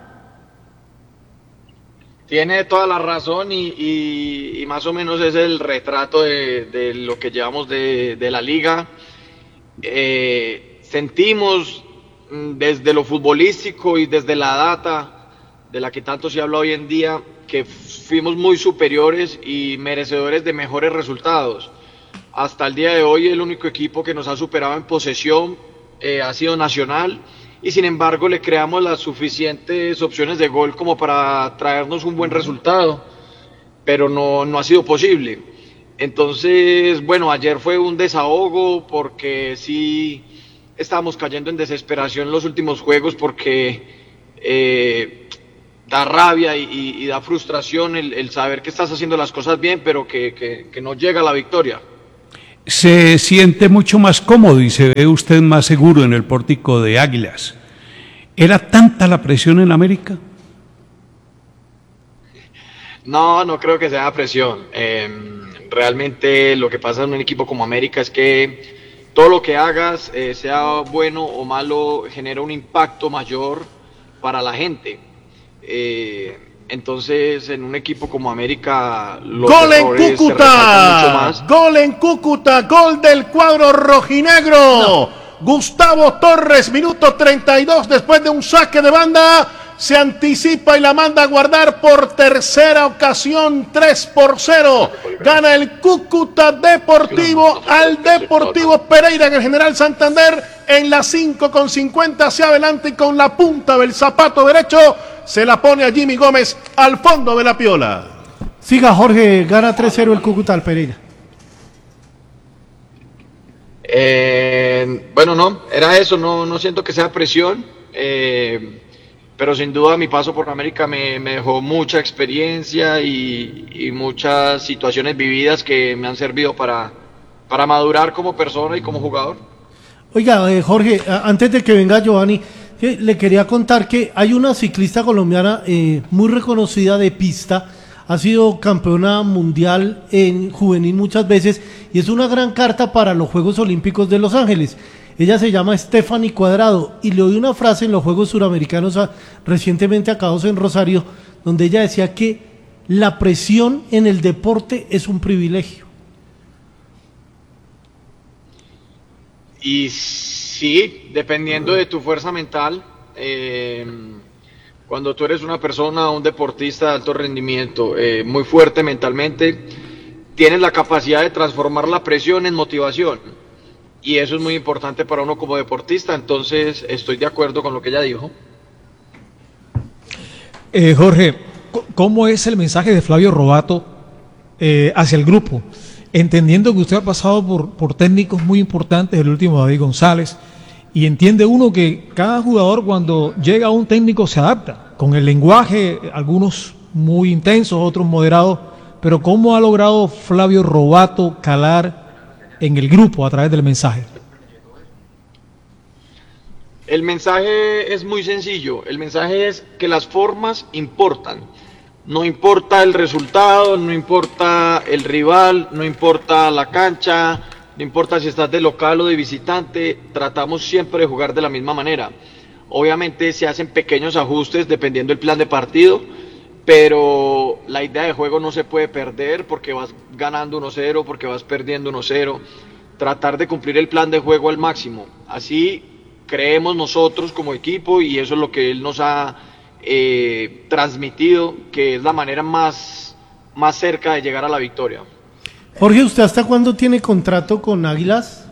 Tiene toda la razón y, y, y más o menos es el retrato de, de lo que llevamos de, de la liga. Eh, sentimos desde lo futbolístico y desde la data de la que tanto se habla hoy en día que fuimos muy superiores y merecedores de mejores resultados. Hasta el día de hoy el único equipo que nos ha superado en posesión eh, ha sido Nacional y sin embargo le creamos las suficientes opciones de gol como para traernos un buen resultado, pero no, no ha sido posible. Entonces, bueno, ayer fue un desahogo porque sí estábamos cayendo en desesperación en los últimos juegos porque eh, da rabia y, y, y da frustración el, el saber que estás haciendo las cosas bien, pero que, que, que no llega a la victoria. Se siente mucho más cómodo y se ve usted más seguro en el pórtico de Águilas. ¿Era tanta la presión en América? No, no creo que sea presión. Eh, realmente lo que pasa en un equipo como América es que todo lo que hagas, eh, sea bueno o malo, genera un impacto mayor para la gente. Eh, entonces, en un equipo como América, los ¡Gol en errores se resaltan mucho Cúcuta! más. ¡Gol en Cúcuta! ¡Gol del cuadro rojinegro! No. Gustavo Torres, minuto treinta y dos, después de un saque de banda, se anticipa y la manda a guardar por tercera ocasión, tres por cero. Gana el Cúcuta Deportivo al Deportivo Pereira en el General Santander en la cinco con cincuenta hacia adelante y con la punta del zapato derecho se la pone a Jimmy Gómez al fondo de la piola. Siga Jorge, gana tres cero el Cúcuta al Pereira. Eh, bueno, no, era eso, no, no siento que sea presión, eh, pero sin duda mi paso por América me, me dejó mucha experiencia y, y muchas situaciones vividas que me han servido para, para madurar como persona y como jugador. Oiga, eh, Jorge, a- antes de que venga Giovanni, que le quería contar que hay una ciclista colombiana eh, muy reconocida de pista, ha sido campeona mundial en juvenil muchas veces y es una gran carta para los Juegos Olímpicos de Los Ángeles. Ella se llama Stephanie Cuadrado y le oí una frase en los Juegos Suramericanos a- recientemente acabados en Rosario, donde ella decía que la presión en el deporte es un privilegio. Y sí, dependiendo de tu fuerza mental, eh, cuando tú eres una persona, un deportista de alto rendimiento, eh, muy fuerte mentalmente, tienes la capacidad de transformar la presión en motivación. Y eso es muy importante para uno como deportista, entonces estoy de acuerdo con lo que ella dijo. Eh, Jorge, co- ¿cómo es el mensaje de Flavio Robato eh, hacia el grupo? Entendiendo que usted ha pasado por, por técnicos muy importantes, el último David González, y entiende uno que cada jugador cuando llega a un técnico se adapta, con el lenguaje, algunos muy intensos, otros moderados, pero ¿cómo ha logrado Flavio Robato calar en el grupo a través del mensaje? El mensaje es muy sencillo, el mensaje es que las formas importan. No importa el resultado, no importa el rival, no importa la cancha, no importa si estás de local o de visitante, tratamos siempre de jugar de la misma manera. Obviamente se hacen pequeños ajustes dependiendo del plan de partido, pero la idea de juego no se puede perder porque vas ganando uno cero, porque vas perdiendo uno cero. Tratar de cumplir el plan de juego al máximo. Así creemos nosotros como equipo y eso es lo que él nos ha eh, transmitido, que es la manera más, más cerca de llegar a la victoria. Jorge, ¿usted hasta cuándo tiene contrato con Águilas?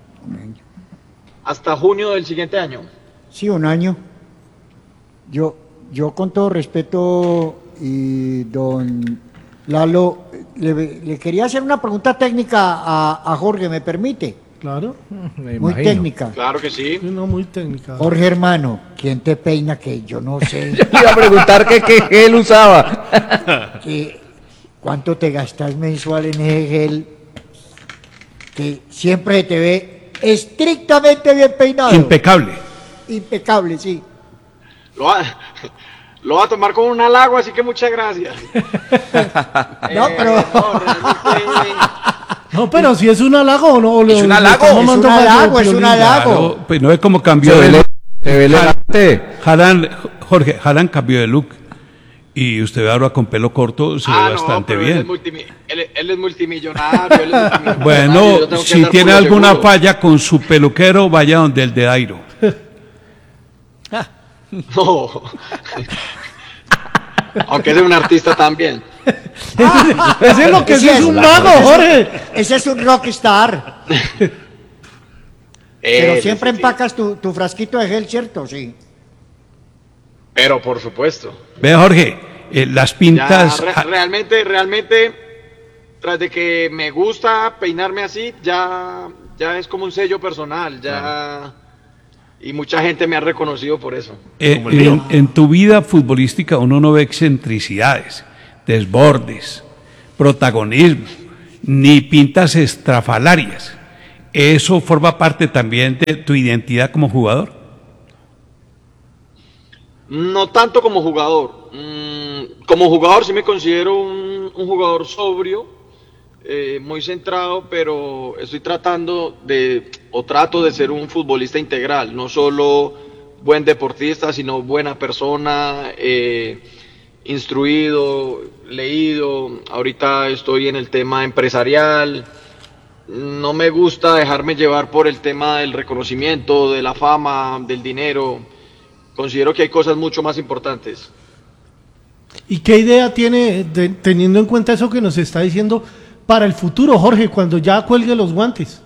Hasta junio del siguiente año. Sí, un año. Yo, yo con todo respeto y don Lalo, le, le quería hacer una pregunta técnica a, a Jorge, ¿me permite? Claro. Me muy imagino. Técnica. Claro que sí. sí. No, muy técnica. Jorge, hermano, ¿quién te peina? Que yo no sé. Iba a preguntar qué qué gel usaba. Que, ¿cuánto te gastas mensual en ese gel? Que siempre te ve estrictamente bien peinado. Impecable. Impecable, sí. Lo va, lo va a tomar con un halago, así que muchas gracias. No, Eh, pero... no, realmente, No, pero si es un halago, ¿no? Es un halago, es un halago, es un halago. Claro, pues no es como cambió Se de ve look. Se ve elegante. Harán, Jorge, Harán cambió de look. Y usted ahora con pelo corto se ah, ve bastante no, pero bien. Él es, multimi- él, él es multimillonario. Él es multimillonario, Bueno, yo tengo que si andar tiene por lo alguna seguro. falla con su peluquero, vaya donde el de Dairo. No. Aunque es un artista también. Ese es lo que Sí, es, es un un- mago, ese es- Jorge. Ese es un rockstar. Pero Eh, siempre sí, sí. empacas tu, tu frasquito de gel, ¿cierto? Sí. Pero por supuesto. Ve, Jorge, eh, las Ya, pintas. re- realmente, realmente, tras de que me gusta peinarme así, ya, ya es como un sello personal, ya. y mucha gente me ha reconocido por eso. Eh, en, en tu vida futbolística uno no ve excentricidades, desbordes, protagonismo, ni pintas estrafalarias. ¿Eso forma parte también de tu identidad como jugador? No tanto como jugador. Mm, como jugador sí me considero un, un jugador sobrio, eh, muy centrado, pero estoy tratando de, o trato de ser un futbolista integral, no solo buen deportista, sino buena persona, eh, instruido, leído. Ahorita estoy en el tema empresarial. No me gusta dejarme llevar por el tema del reconocimiento, de la fama, del dinero. Considero que hay cosas mucho más importantes. ¿Y qué idea tiene, de, teniendo en cuenta eso que nos está diciendo, para el futuro, Jorge, cuando ya cuelgue los guantes?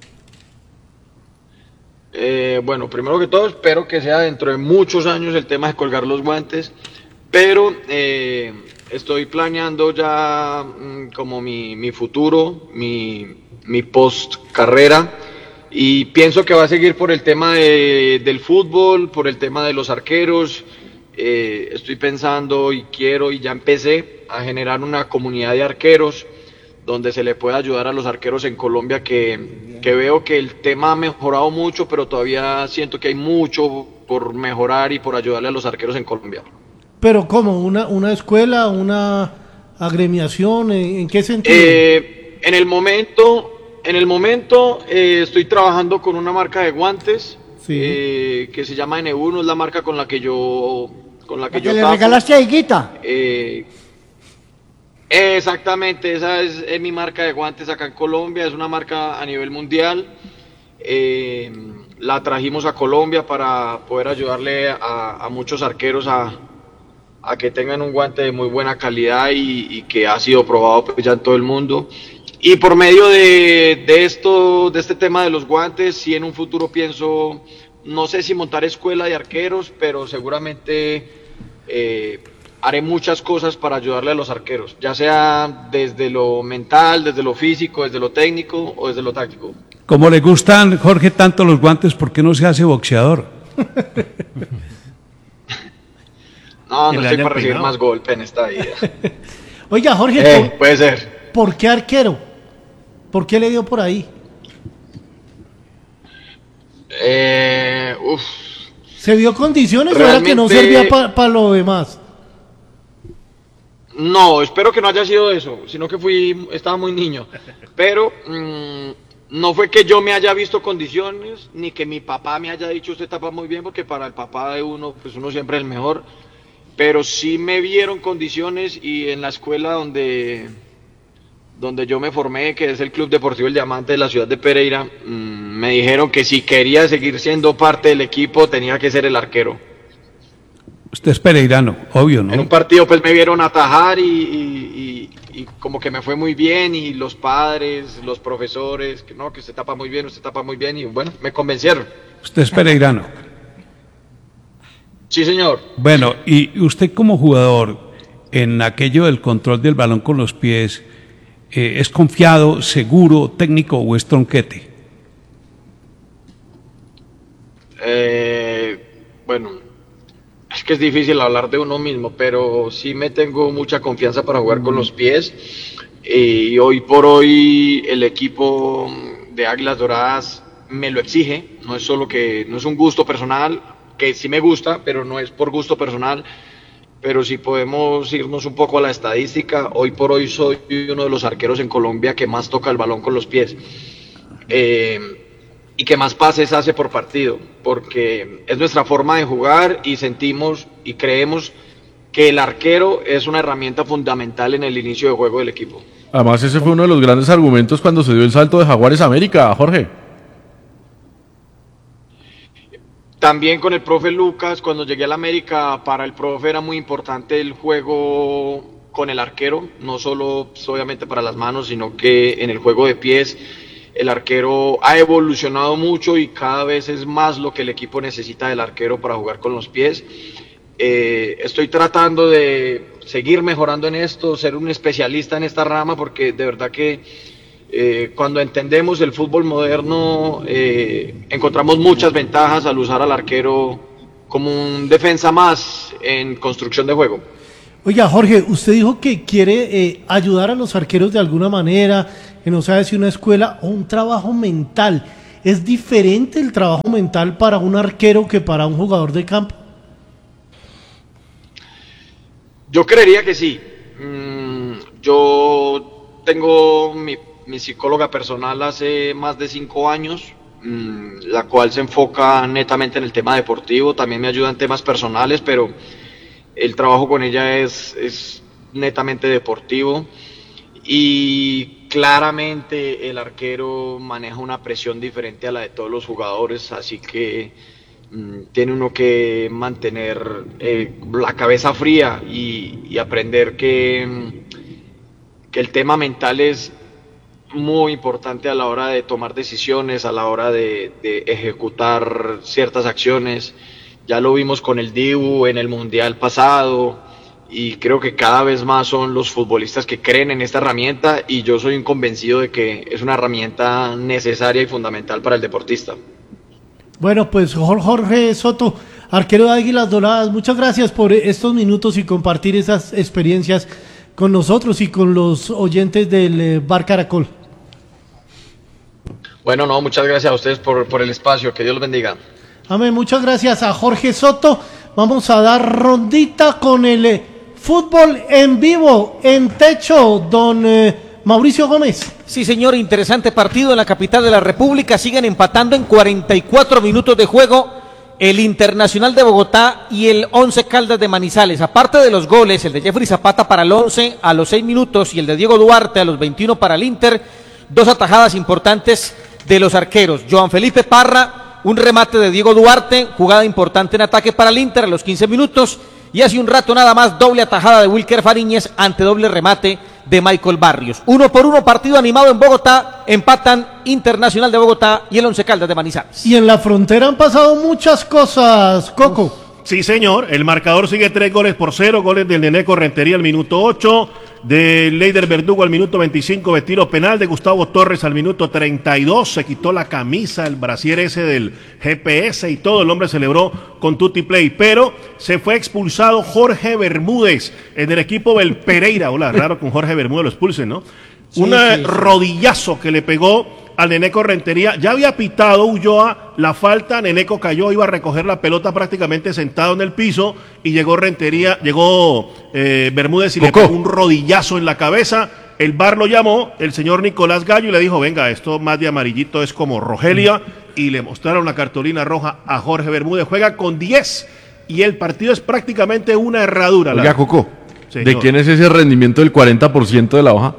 Eh, bueno, primero que todo, espero que sea dentro de muchos años el tema de colgar los guantes, pero eh, estoy planeando ya mmm, como mi, mi futuro, mi, mi post carrera, y pienso que va a seguir por el tema de, del fútbol, por el tema de los arqueros. Eh, estoy pensando y quiero y ya empecé a generar una comunidad de arqueros donde se le pueda ayudar a los arqueros en Colombia, que, que veo que el tema ha mejorado mucho, pero todavía siento que hay mucho por mejorar y por ayudarle a los arqueros en Colombia. ¿Pero cómo? ¿Una, una escuela, una agremiación? ¿En, en qué sentido? Eh, en el momento, en el momento eh, estoy trabajando con una marca de guantes, sí. eh, que se llama N uno, es la marca con la que yo con la que ¿La yo que le tapo. regalaste a Higuita? Eh, exactamente, esa es, es mi marca de guantes acá en Colombia, es una marca a nivel mundial. Eh, la trajimos a Colombia para poder ayudarle a, a muchos arqueros a, a que tengan un guante de muy buena calidad y, y que ha sido probado pues ya en todo el mundo. Y por medio de, de esto, de este tema de los guantes, sí en un futuro pienso, no sé si montar escuela de arqueros, pero seguramente eh, haré muchas cosas para ayudarle a los arqueros, ya sea desde lo mental, desde lo físico, desde lo técnico o desde lo táctico. Como le gustan, Jorge, tanto los guantes, ¿por qué no se hace boxeador? No, no estoy para recibir más golpe en esta vida. Oiga, Jorge, eh, ¿por, puede ser. ¿Por qué arquero? ¿Por qué le dio por ahí? Eh, uf. ¿Se vio condiciones Realmente... o era que no servía para pa lo demás? No, espero que no haya sido eso, sino que fui, estaba muy niño. Pero mmm, no fue que yo me haya visto condiciones, ni que mi papá me haya dicho usted tapa muy bien, porque para el papá de uno, pues uno siempre es el mejor. Pero sí me vieron condiciones y en la escuela donde, donde yo me formé, que es el Club Deportivo El Diamante de la ciudad de Pereira, mmm, me dijeron que si quería seguir siendo parte del equipo tenía que ser el arquero. Usted es pereirano, obvio, ¿no? En un partido pues me vieron atajar y, y, y, y como que me fue muy bien, y los padres, los profesores, que no, que usted tapa muy bien, usted tapa muy bien, y bueno, me convencieron. Usted es pereirano. Sí, señor. Bueno, y usted como jugador, en aquello del control del balón con los pies, eh, ¿es confiado, seguro, técnico o es tronquete? Eh, bueno, es que es difícil hablar de uno mismo, pero sí me tengo mucha confianza para jugar con los pies, y hoy por hoy el equipo de Águilas Doradas me lo exige. No es solo que, no es un gusto personal, que sí me gusta, pero no es por gusto personal. Pero si podemos irnos un poco a la estadística, hoy por hoy soy uno de los arqueros en Colombia que más toca el balón con los pies, eh, y que más pases hace por partido, porque es nuestra forma de jugar y sentimos y creemos que el arquero es una herramienta fundamental en el inicio de juego del equipo. Además, ese fue uno de los grandes argumentos cuando se dio el salto de Jaguares a América, Jorge. También con el profe Lucas, cuando llegué a la América, para el profe era muy importante el juego con el arquero, no solo pues, obviamente para las manos, sino que en el juego de pies el arquero ha evolucionado mucho y cada vez es más lo que el equipo necesita del arquero para jugar con los pies. Eh, estoy tratando de seguir mejorando en esto, ser un especialista en esta rama, porque de verdad que Eh, cuando entendemos el fútbol moderno, eh, encontramos muchas ventajas al usar al arquero como un defensa más en construcción de juego. Oiga, Jorge, usted dijo que quiere eh, ayudar a los arqueros de alguna manera, que no sabe si una escuela o un trabajo mental. ¿Es diferente el trabajo mental para un arquero que para un jugador de campo? Yo creería que sí. Mm, yo tengo mi, mi psicóloga personal hace más de cinco años, mmm, la cual se enfoca netamente en el tema deportivo, también me ayuda en temas personales, pero el trabajo con ella es, es netamente deportivo y claramente el arquero maneja una presión diferente a la de todos los jugadores, así que mmm, tiene uno que mantener eh, la cabeza fría y, y aprender que, que el tema mental es muy importante a la hora de tomar decisiones, a la hora de, de ejecutar ciertas acciones. Ya lo vimos con el Dibu en el Mundial pasado y creo que cada vez más son los futbolistas que creen en esta herramienta y yo soy un convencido de que es una herramienta necesaria y fundamental para el deportista. Bueno, pues Jorge Soto, arquero de Águilas Doradas, muchas gracias por estos minutos y compartir esas experiencias con nosotros y con los oyentes del eh, Bar Caracol. Bueno, no, muchas gracias a ustedes por, por el espacio, que Dios los bendiga. Amén, muchas gracias a Jorge Soto. Vamos a dar rondita con el eh, fútbol en vivo, en techo, don eh, Mauricio Gómez. Sí, señor, interesante partido en la capital de la República. Siguen empatando en cuarenta y cuatro minutos de juego el Internacional de Bogotá y el Once Caldas de Manizales. Aparte de los goles, el de Jeffrey Zapata para el once a los seis minutos y el de Diego Duarte a los veintiuno para el Inter, dos atajadas importantes de los arqueros. Joan Felipe Parra, un remate de Diego Duarte, jugada importante en ataque para el Inter a los quince minutos, y hace un rato nada más doble atajada de Wilker Fariñez ante doble remate de Michael Barrios. Uno por uno, partido animado en Bogotá, empatan Internacional de Bogotá y el Once Caldas de Manizales. Y en la frontera han pasado muchas cosas, Coco. Sí, señor, el marcador sigue tres goles por cero, goles del Neneco Rentería al minuto ocho, de Leider Verdugo al minuto veinticinco, de tiro penal de Gustavo Torres al minuto treinta y dos, se quitó la camisa, el brasier ese del G P S y todo, el hombre celebró con tutti play, pero se fue expulsado Jorge Bermúdez en el equipo del Pereira. Hola, raro con Jorge Bermúdez lo expulsen, ¿no? Sí, un sí, rodillazo sí. que le pegó al Neneco Rentería. Ya había pitado Ulloa la falta, Neneco cayó, iba a recoger la pelota prácticamente sentado en el piso y llegó Rentería, llegó eh, Bermúdez y Coco. Le pegó un rodillazo en la cabeza. El V A R lo llamó, el señor Nicolás Gallo, y le dijo, venga, esto más de amarillito es como Rogelia, mm. y le mostraron la cartulina roja a Jorge Bermúdez. Juega con diez y el partido es prácticamente una herradura. Oiga, Coco, señor. ¿De quién es ese rendimiento del cuarenta por ciento de la hoja?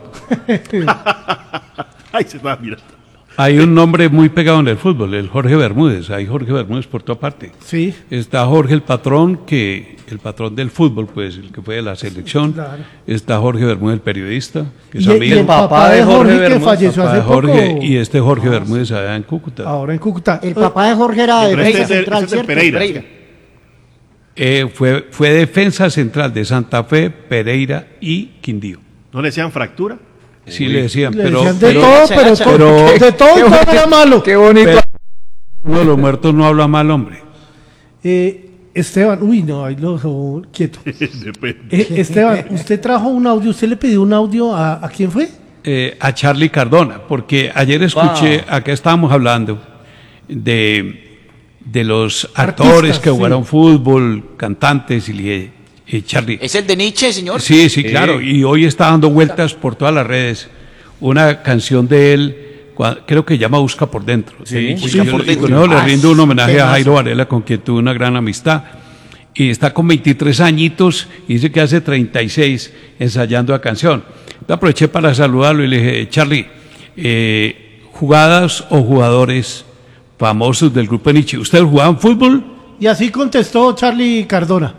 Ay, se va a mirar. Hay un nombre muy pegado en el fútbol, el Jorge Bermúdez. Hay Jorge Bermúdez por toda parte. Sí. Está Jorge el patrón, que el patrón del fútbol, pues, el que fue de la selección. Claro. Está Jorge Bermúdez, el periodista, que es y, amigo. Y el papá de Jorge, Jorge que falleció hace Jorge, poco. Y este Jorge Bermúdez allá en Cúcuta. Ahora en Cúcuta. El papá de Jorge era de defensa este central, este ¿cierto? Pereira. Pereira. Eh, fue, fue defensa central de Santa Fe, Pereira y Quindío. ¿No le decían fractura? Sí, le decían, le pero, decían de pero, todo, pero, pero qué, de todo y todo era malo. Qué bonito. Pero, uno de los muertos no habla mal, hombre. Eh, Esteban, uy, no, ahí lo dejó quieto. eh, Esteban, usted trajo un audio, ¿usted le pidió un audio a, a quién fue? Eh, a Charlie Cardona, porque ayer escuché, wow. acá estábamos hablando de, de los actores Artistas, que jugaron sí. fútbol, cantantes, y le Eh, Charlie. ¿Es el de Nietzsche, señor? Sí, sí, claro. Eh. Y hoy está dando vueltas por todas las redes una canción de él, creo que llama Busca por Dentro. Sí, Busca yo, por Dentro. Yo, yo le rindo un homenaje a Jairo Varela, con quien tuve una gran amistad. Y está con veintitrés añitos y dice que hace treinta y seis ensayando la canción. Yo aproveché para saludarlo y le dije, Charlie, eh, jugadas o jugadores famosos del grupo Nietzsche, ¿ustedes jugaban fútbol? Y así contestó Charlie Cardona.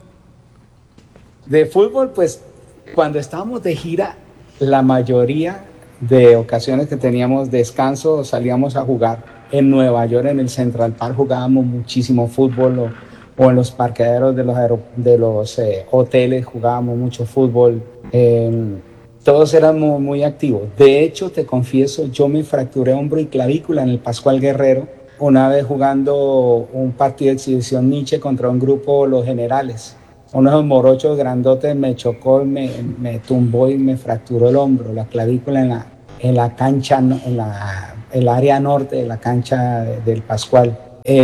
De fútbol, pues cuando estábamos de gira, la mayoría de ocasiones que teníamos descanso salíamos a jugar. En Nueva York, en el Central Park, jugábamos muchísimo fútbol, o, o en los parqueaderos de los, aer- de los eh, hoteles jugábamos mucho fútbol. Eh, todos éramos muy activos. De hecho, te confieso, yo me fracturé hombro y clavícula en el Pascual Guerrero, una vez jugando un partido de exhibición Nietzsche contra un grupo, los generales. Uno de esos morochos grandotes me chocó, me, me tumbó y me fracturó el hombro, la clavícula en la, en la cancha, en la, el área norte de la cancha de, del Pascual.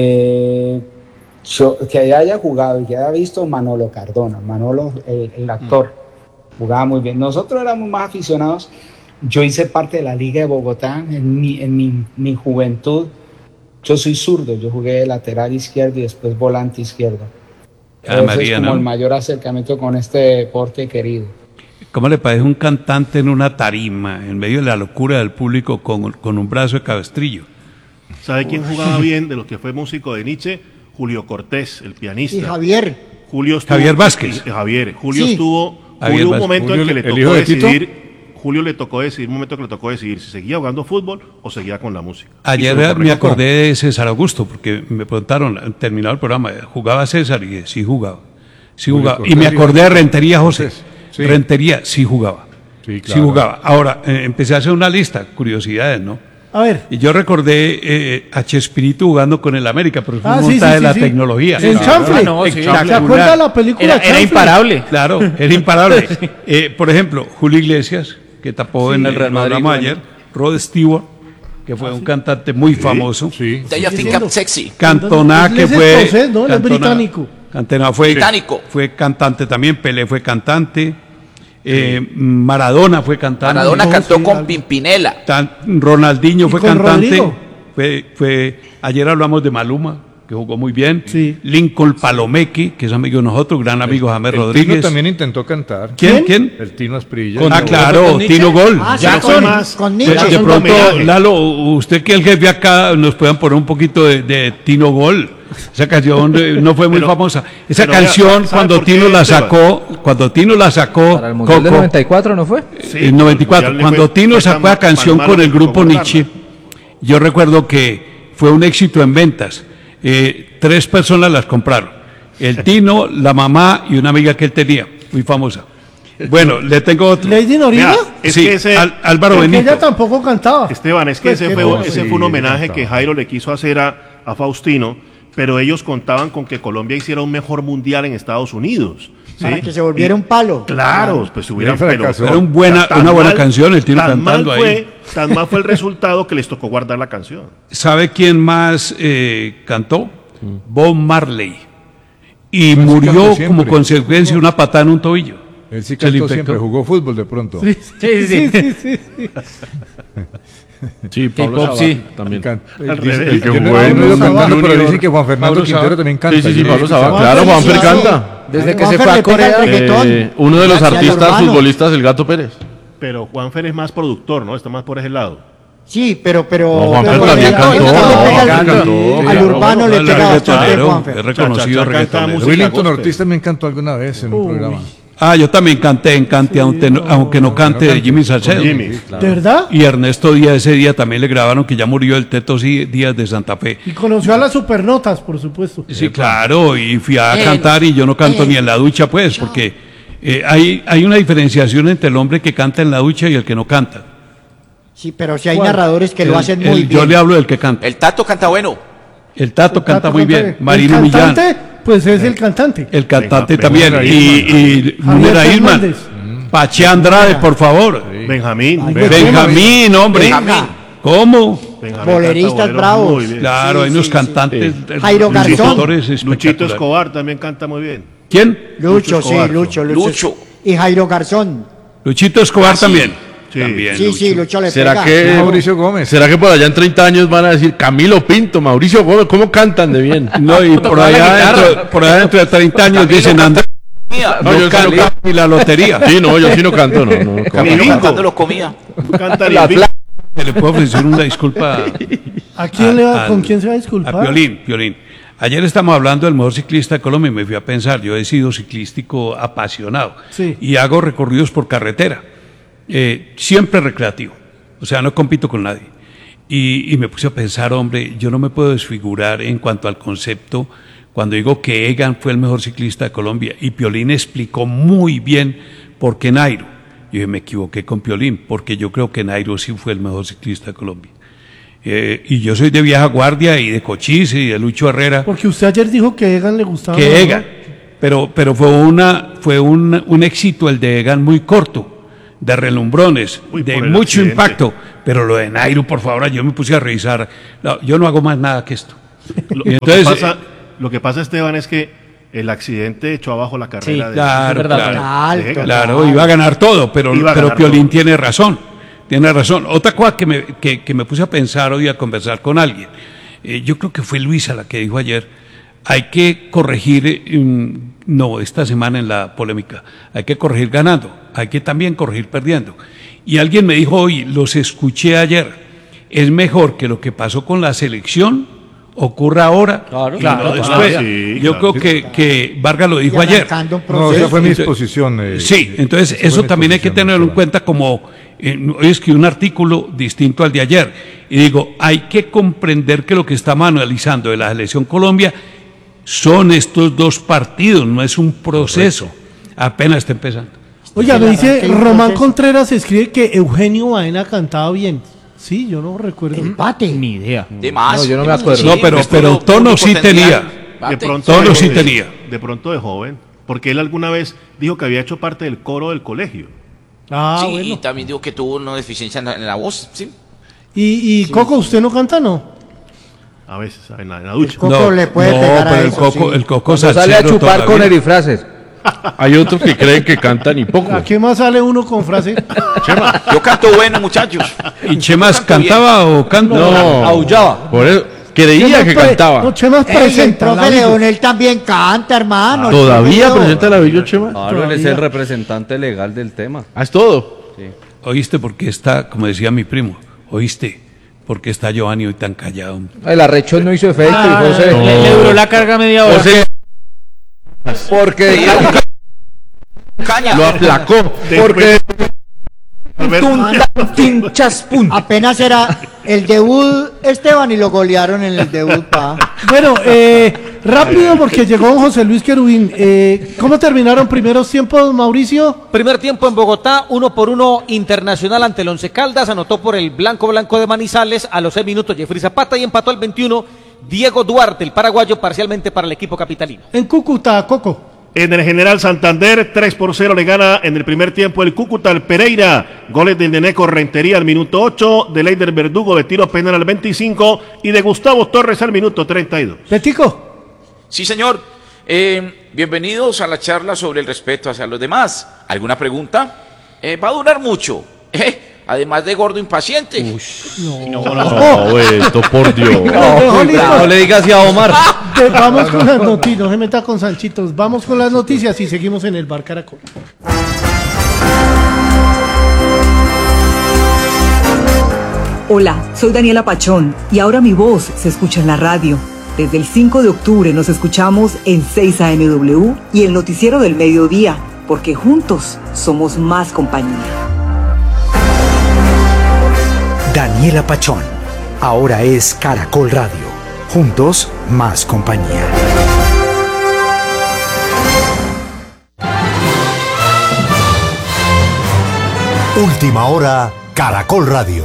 Eh, yo, que haya jugado y que haya visto Manolo Cardona, Manolo, el, el actor, jugaba muy bien. Nosotros éramos más aficionados. Yo hice parte de la Liga de Bogotá en mi, en mi, mi juventud. Yo soy zurdo, yo jugué de lateral izquierdo y después volante izquierdo. Ah, María, es como ¿no? el mayor acercamiento con este deporte querido. ¿Cómo le parece un cantante en una tarima, en medio de la locura del público, con, con un brazo de cabestrillo? ¿Sabe quién jugaba bien de los que fue músico de Nietzsche? Julio Cortés, el pianista. Y Javier. Julio estuvo, Javier Vázquez. y- Javier. Julio Sí. estuvo. Javier Julio un Vázquez. momento en Julio, que le el tocó hijo de Tito. decidir. Julio le tocó decidir, un momento que le tocó decidir si seguía jugando fútbol o seguía con la música. Ayer Y se lo me corrigió. acordé de César Augusto, porque me preguntaron, terminado el programa, ¿jugaba César? Y dije, sí jugaba. Sí Julio jugaba. Y Cortés me y acordé de Rentería José. Cortés, sí. Rentería, sí jugaba. Sí, Sí claro. jugaba. Ahora, eh, empecé a hacer una lista, curiosidades, ¿no? A ver. Y yo recordé eh, a Chespirito jugando con el América, pero fue Ah, un sí, montaje sí, de la sí. tecnología. En Chanfle. Ah, no, sí. ¿Se acuerda de la película Era, era Chanfle? imparable. Claro, era imparable. Eh, por ejemplo, Julio Iglesias, que tapó en el Real Madrid ayer, Rod Stewart, que fue un cantante muy famoso. Sí. Do you think I'm sexy? Cantona, que Él es fue. escocés, ¿no? Él es Cantona- británico. Cantona fue, Británico. fue cantante también, Pelé fue cantante, eh, Maradona fue cantante. Maradona No, cantó sí, con al- Pimpinela. Tan- Ronaldinho ¿Y fue con cantante. Rodrigo? Fue, fue, ayer hablamos de Maluma, que jugó muy bien. Sí. Lincoln Palomeque, que es amigo de nosotros, gran amigo James El Tino Rodríguez. también intentó cantar. ¿Quién? ¿Quién? El Tino Asprilla. ah, claro, Tino Gol. Ah, sí, Ya con, fue más- con De, Nietzsche. de Nietzsche. pronto, homenaje. Lalo, usted que es el jefe acá, nos puedan poner un poquito de, de Tino Gol. Esa canción eh, no fue muy Pero- famosa. Esa pero vea, canción, ¿sabe cuando por qué, Tino la Esteban? sacó, cuando Tino la sacó, Para el Mundial del Coco, noventa y cuatro, ¿no fue? Sí, en noventa y cuatro, el Mundial le cuando fue- Tino fue sacó tan- la canción tan malo con el que grupo tocó Nietzsche, cortarla. yo recuerdo que fue un éxito en ventas. Eh, tres personas las compraron. El Tino, la mamá y una amiga que él tenía, muy famosa. Bueno, le tengo otro. Lady Noriega. Vea, es Sí, que ese, Al- Álvaro Porque Benito. ella tampoco cantaba. Esteban, es que Pues, ese, qué fue, bueno. ese sí, fue un homenaje cantaba. que Jairo le quiso hacer a, a Faustino, pero ellos contaban con que Colombia hiciera un mejor mundial en Estados Unidos. ¿sí? Para que se volviera un palo. Claro, pues hubieran Y fracasó. Era un buena- tan una buena mal- canción, el Tino tan mal cantando ahí. fue- Tan mal fue el resultado que les tocó guardar la canción. ¿Sabe quién más eh, cantó? Bob Marley. Y Pues sí murió cantó como siempre. consecuencia de una patada en un tobillo. Él sí Se le cantó infectó. siempre, jugó fútbol de pronto. Sí, sí, sí. sí, sí, sí. Sí, Pablo Pop, Sabá sí. también. Can- Al el, revés. el que Yo jugó no- en no medio Sabá, cantando, pero Junior, dice que Juan Fernando Pablo Quintero Sabá. también canta. Sí, sí, sí, Yo Pablo no- Sabá. Juan Claro, Fer Juanfer sí canta. Desde que Juanfer se fue a le pega el Corea. reggaetón. Eh, uno de los Hacia el artistas urbano. futbolistas, el Gato Pérez. Pero Juanfer es más productor, ¿no? Está más por ese lado. Sí, pero, pero. No, Juanfer pero también le- cantó, le pega Juanfer al- cantó, Al claro, urbano bueno, le el pega bastante reggaetonero, Juanfer. es reconocido Cha, cha, cha, canta reggaetonero. música Willington gospel. Ortiz también cantó alguna vez en un programa. Ah, yo también canté en Cante, aunque, no, aunque no cante de Jimmy Salcedo. Jimmy. ¿De verdad? Y Ernesto Díaz ese día también le grabaron que ya murió el Teto sí, Díaz de Santa Fe. Y conoció a las supernotas, por supuesto. Sí, claro, y fui a Eh, cantar y yo no canto eh, ni en la ducha, pues, porque eh, hay, hay una diferenciación entre el hombre que canta en la ducha y el que no canta. Sí, pero si hay ¿Cuál? narradores que El- lo hacen el- muy Yo bien. le hablo del que canta. El Tato canta bueno. El Tato canta muy bien. Marino El Millán. cantante, pues es el cantante. El cantante Venga, también. Venga, Y, y Javier Munera Isman. Fernández. Pache Andrade, por favor. Benjamín. Ay, Benjamín. Benjamín, hombre. Benjamín. ¿Cómo? Benjamín Boleristas canta boleros bravos. muy bien. Claro, Sí, hay unos sí, cantantes. sí. eh, Jairo Garzón. locutores Luchito espectaculares. Escobar también canta muy bien. ¿Quién? Lucho, sí, Escobar. Lucho, Lucho. Lucho. Y Jairo Garzón. Luchito Escobar Ah, sí. también. Sí. También, Sí, sí, Lucho le ¿Será pega. que, Mauricio Gómez. ¿Será que por allá en treinta años van a decir Camilo Pinto, Mauricio Gómez, cómo cantan de bien? No, y por allá, dentro, por allá dentro de treinta años dicen Andrés, Mía. No, yo no sí canta no canto. ni la lotería. Sí, no, yo sí no canto, no. no Camilo Bingo. cantando lo comía. Canta La el Bingo. Le puedo ofrecer una disculpa ¿A quién le va, al- ¿Con quién se va a disculpar? a Piolín, Piolín. Ayer estamos hablando del mejor ciclista de Colombia y me fui a pensar, yo he sido ciclístico apasionado Sí. y hago recorridos por carretera, eh, siempre recreativo, o sea, no compito con nadie. Y, y me puse a pensar, hombre, yo no me puedo desfigurar en cuanto al concepto cuando digo que Egan fue el mejor ciclista de Colombia y Piolín explicó muy bien por qué Nairo. Yo me equivoqué con Piolín, porque yo creo que Nairo sí fue el mejor ciclista de Colombia. Eh, y yo soy de vieja guardia y de Cochise y de Lucho Herrera. Porque usted ayer dijo que Egan le gustaba. Que Egan, pero, pero fue, una, fue un, un éxito el de Egan muy corto, de relumbrones, Uy, de mucho accidente. impacto. Pero lo de Nairo, por favor, yo me puse a revisar. No, yo no hago más nada que esto. Lo, Entonces, lo, que pasa, lo que pasa, Esteban, es que el accidente echó abajo la carrera. Sí, de claro, de claro, de claro, claro, iba a ganar todo, pero, pero ganar Piolín todo. tiene razón, tiene razón. Otra cosa que me, que, que me puse a pensar hoy a conversar con alguien, eh, yo creo que fue Luisa la que dijo ayer, hay que corregir, um, no, esta semana en la polémica, hay que corregir ganando, hay que también corregir perdiendo. Y alguien me dijo hoy, los escuché ayer, es mejor que lo que pasó con la selección ocurra ahora claro, y claro, no después. claro, sí, Yo claro. creo que, que Vargas lo dijo ayer. No, esa fue mi exposición. Eh, sí, entonces eso también hay que tenerlo en cuenta como, eh, hoy escribí un artículo distinto al de ayer, y digo, hay que comprender que lo que estamos analizando de la selección Colombia son estos dos partidos, no es un proceso, correcto. Apenas está empezando. Oiga, me dice Román Contreras, escribe que Eugenio Baena cantaba bien. Sí, yo no recuerdo. Empate. Ni idea. De más. No, yo no me acuerdo. No, pero, pero tono sí tenía. De pronto, tono de, sí tenía. De pronto de joven. Porque él alguna vez dijo que había hecho parte del coro del colegio. Ah, sí, bueno. y también dijo que tuvo una deficiencia en la, en la voz, ¿sí? ¿Y, y sí, Coco, usted no canta, no? A veces, en la, en la ducha. El Coco no, le puede no, pegar pero a el eso, Coco, sí. el Coco sale a chupar con erifrases. Hay otros que creen que cantan y poco. ¿A qué más sale uno con frase? Chema. Yo canto bueno, muchachos. ¿Y Chemas cantaba bien. o canta? No, aullaba. Por eso, creía que cantaba. No, Chemas Ey, el presenta. profe Leonel también canta, hermano. Ah, ¿todavía presenta la Bello Chema? Claro, él es el representante legal del tema. Ah, es todo. Sí. ¿Oíste por qué está, como decía mi primo, oíste por qué está Giovanni hoy tan callado? El arrecho no hizo efecto. Ah, y José, no. Le, le duró la carga media hora. José, porque Caña. Lo aplacó. porque apenas era el debut Esteban y lo golearon en el debut, pa. Bueno, eh, rápido porque llegó José Luis Querubín. Eh, ¿Cómo terminaron primeros tiempos, Mauricio? Primer tiempo en Bogotá, uno por uno Internacional ante el Once Caldas, anotó por el Blanco Blanco de Manizales a los seis minutos Jeffrey Zapata y empató al veintiuno Diego Duarte, el paraguayo, parcialmente para el equipo capitalino. En Cúcuta, Coco. En el General Santander, tres por cero le gana en el primer tiempo el Cúcuta al Pereira. Goles de Neneco Rentería al minuto ocho, de Leider Verdugo de tiro penal al veinticinco y de Gustavo Torres al minuto treinta y dos. Betico. Sí, señor. Eh, bienvenidos a la charla sobre el respeto hacia los demás. ¿Alguna pregunta? Eh, va a durar mucho. Eh, además de gordo impaciente. No, no, no, Beto, por Dios. No, no le digas así a Omar. De, vamos con las noticias, no se meta con Sanchitos. Vamos con las noticias y seguimos en el Bar Caracol. Hola, soy Daniela Pachón y ahora mi voz se escucha en la radio. Desde el cinco de octubre nos escuchamos en seis A M W y el noticiero del mediodía, porque juntos somos más compañía. Daniela Pachón, ahora es Caracol Radio. Juntos, más compañía. Última hora, Caracol Radio.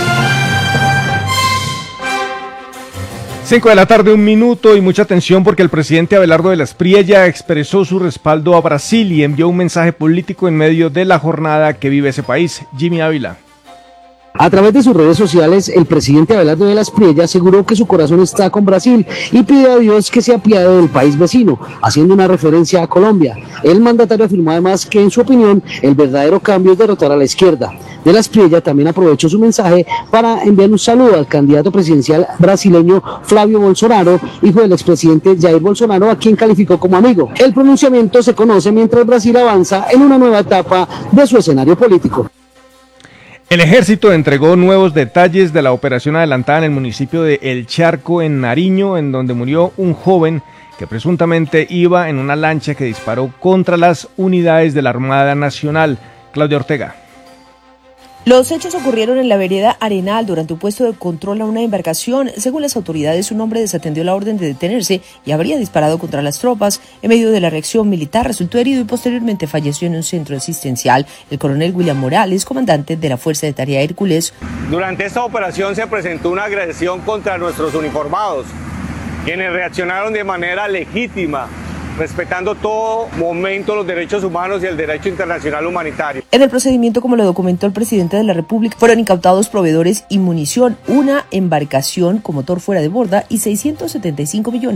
cinco de la tarde, un minuto y mucha atención porque el presidente Abelardo de la Espriella expresó su respaldo a Brasil y envió un mensaje político en medio de la jornada que vive ese país. Jimmy Ávila. A través de sus redes sociales, el presidente Abelardo de la Espriella aseguró que su corazón está con Brasil y pide a Dios que se apiade del país vecino, haciendo una referencia a Colombia. El mandatario afirmó además que, en su opinión, el verdadero cambio es derrotar a la izquierda. De la Espriella también aprovechó su mensaje para enviar un saludo al candidato presidencial brasileño Flávio Bolsonaro, hijo del expresidente Jair Bolsonaro, a quien calificó como amigo. El pronunciamiento se conoce mientras Brasil avanza en una nueva etapa de su escenario político. El ejército entregó nuevos detalles de la operación adelantada en el municipio de El Charco, en Nariño, en donde murió un joven que presuntamente iba en una lancha que disparó contra las unidades de la Armada Nacional. Claudia Ortega. Los hechos ocurrieron en la vereda Arenal durante un puesto de control a una embarcación. Según las autoridades, un hombre desatendió la orden de detenerse y habría disparado contra las tropas. En medio de la reacción militar resultó herido y posteriormente falleció en un centro asistencial. El coronel William Morales, comandante de la Fuerza de Tarea Hércules. Durante esta operación se presentó una agresión contra nuestros uniformados, quienes reaccionaron de manera legítima, respetando todo momento los derechos humanos y el derecho internacional humanitario. En el procedimiento, como lo documentó el presidente de la República, fueron incautados proveedores y munición, una embarcación con motor fuera de borda y seiscientos setenta y cinco millones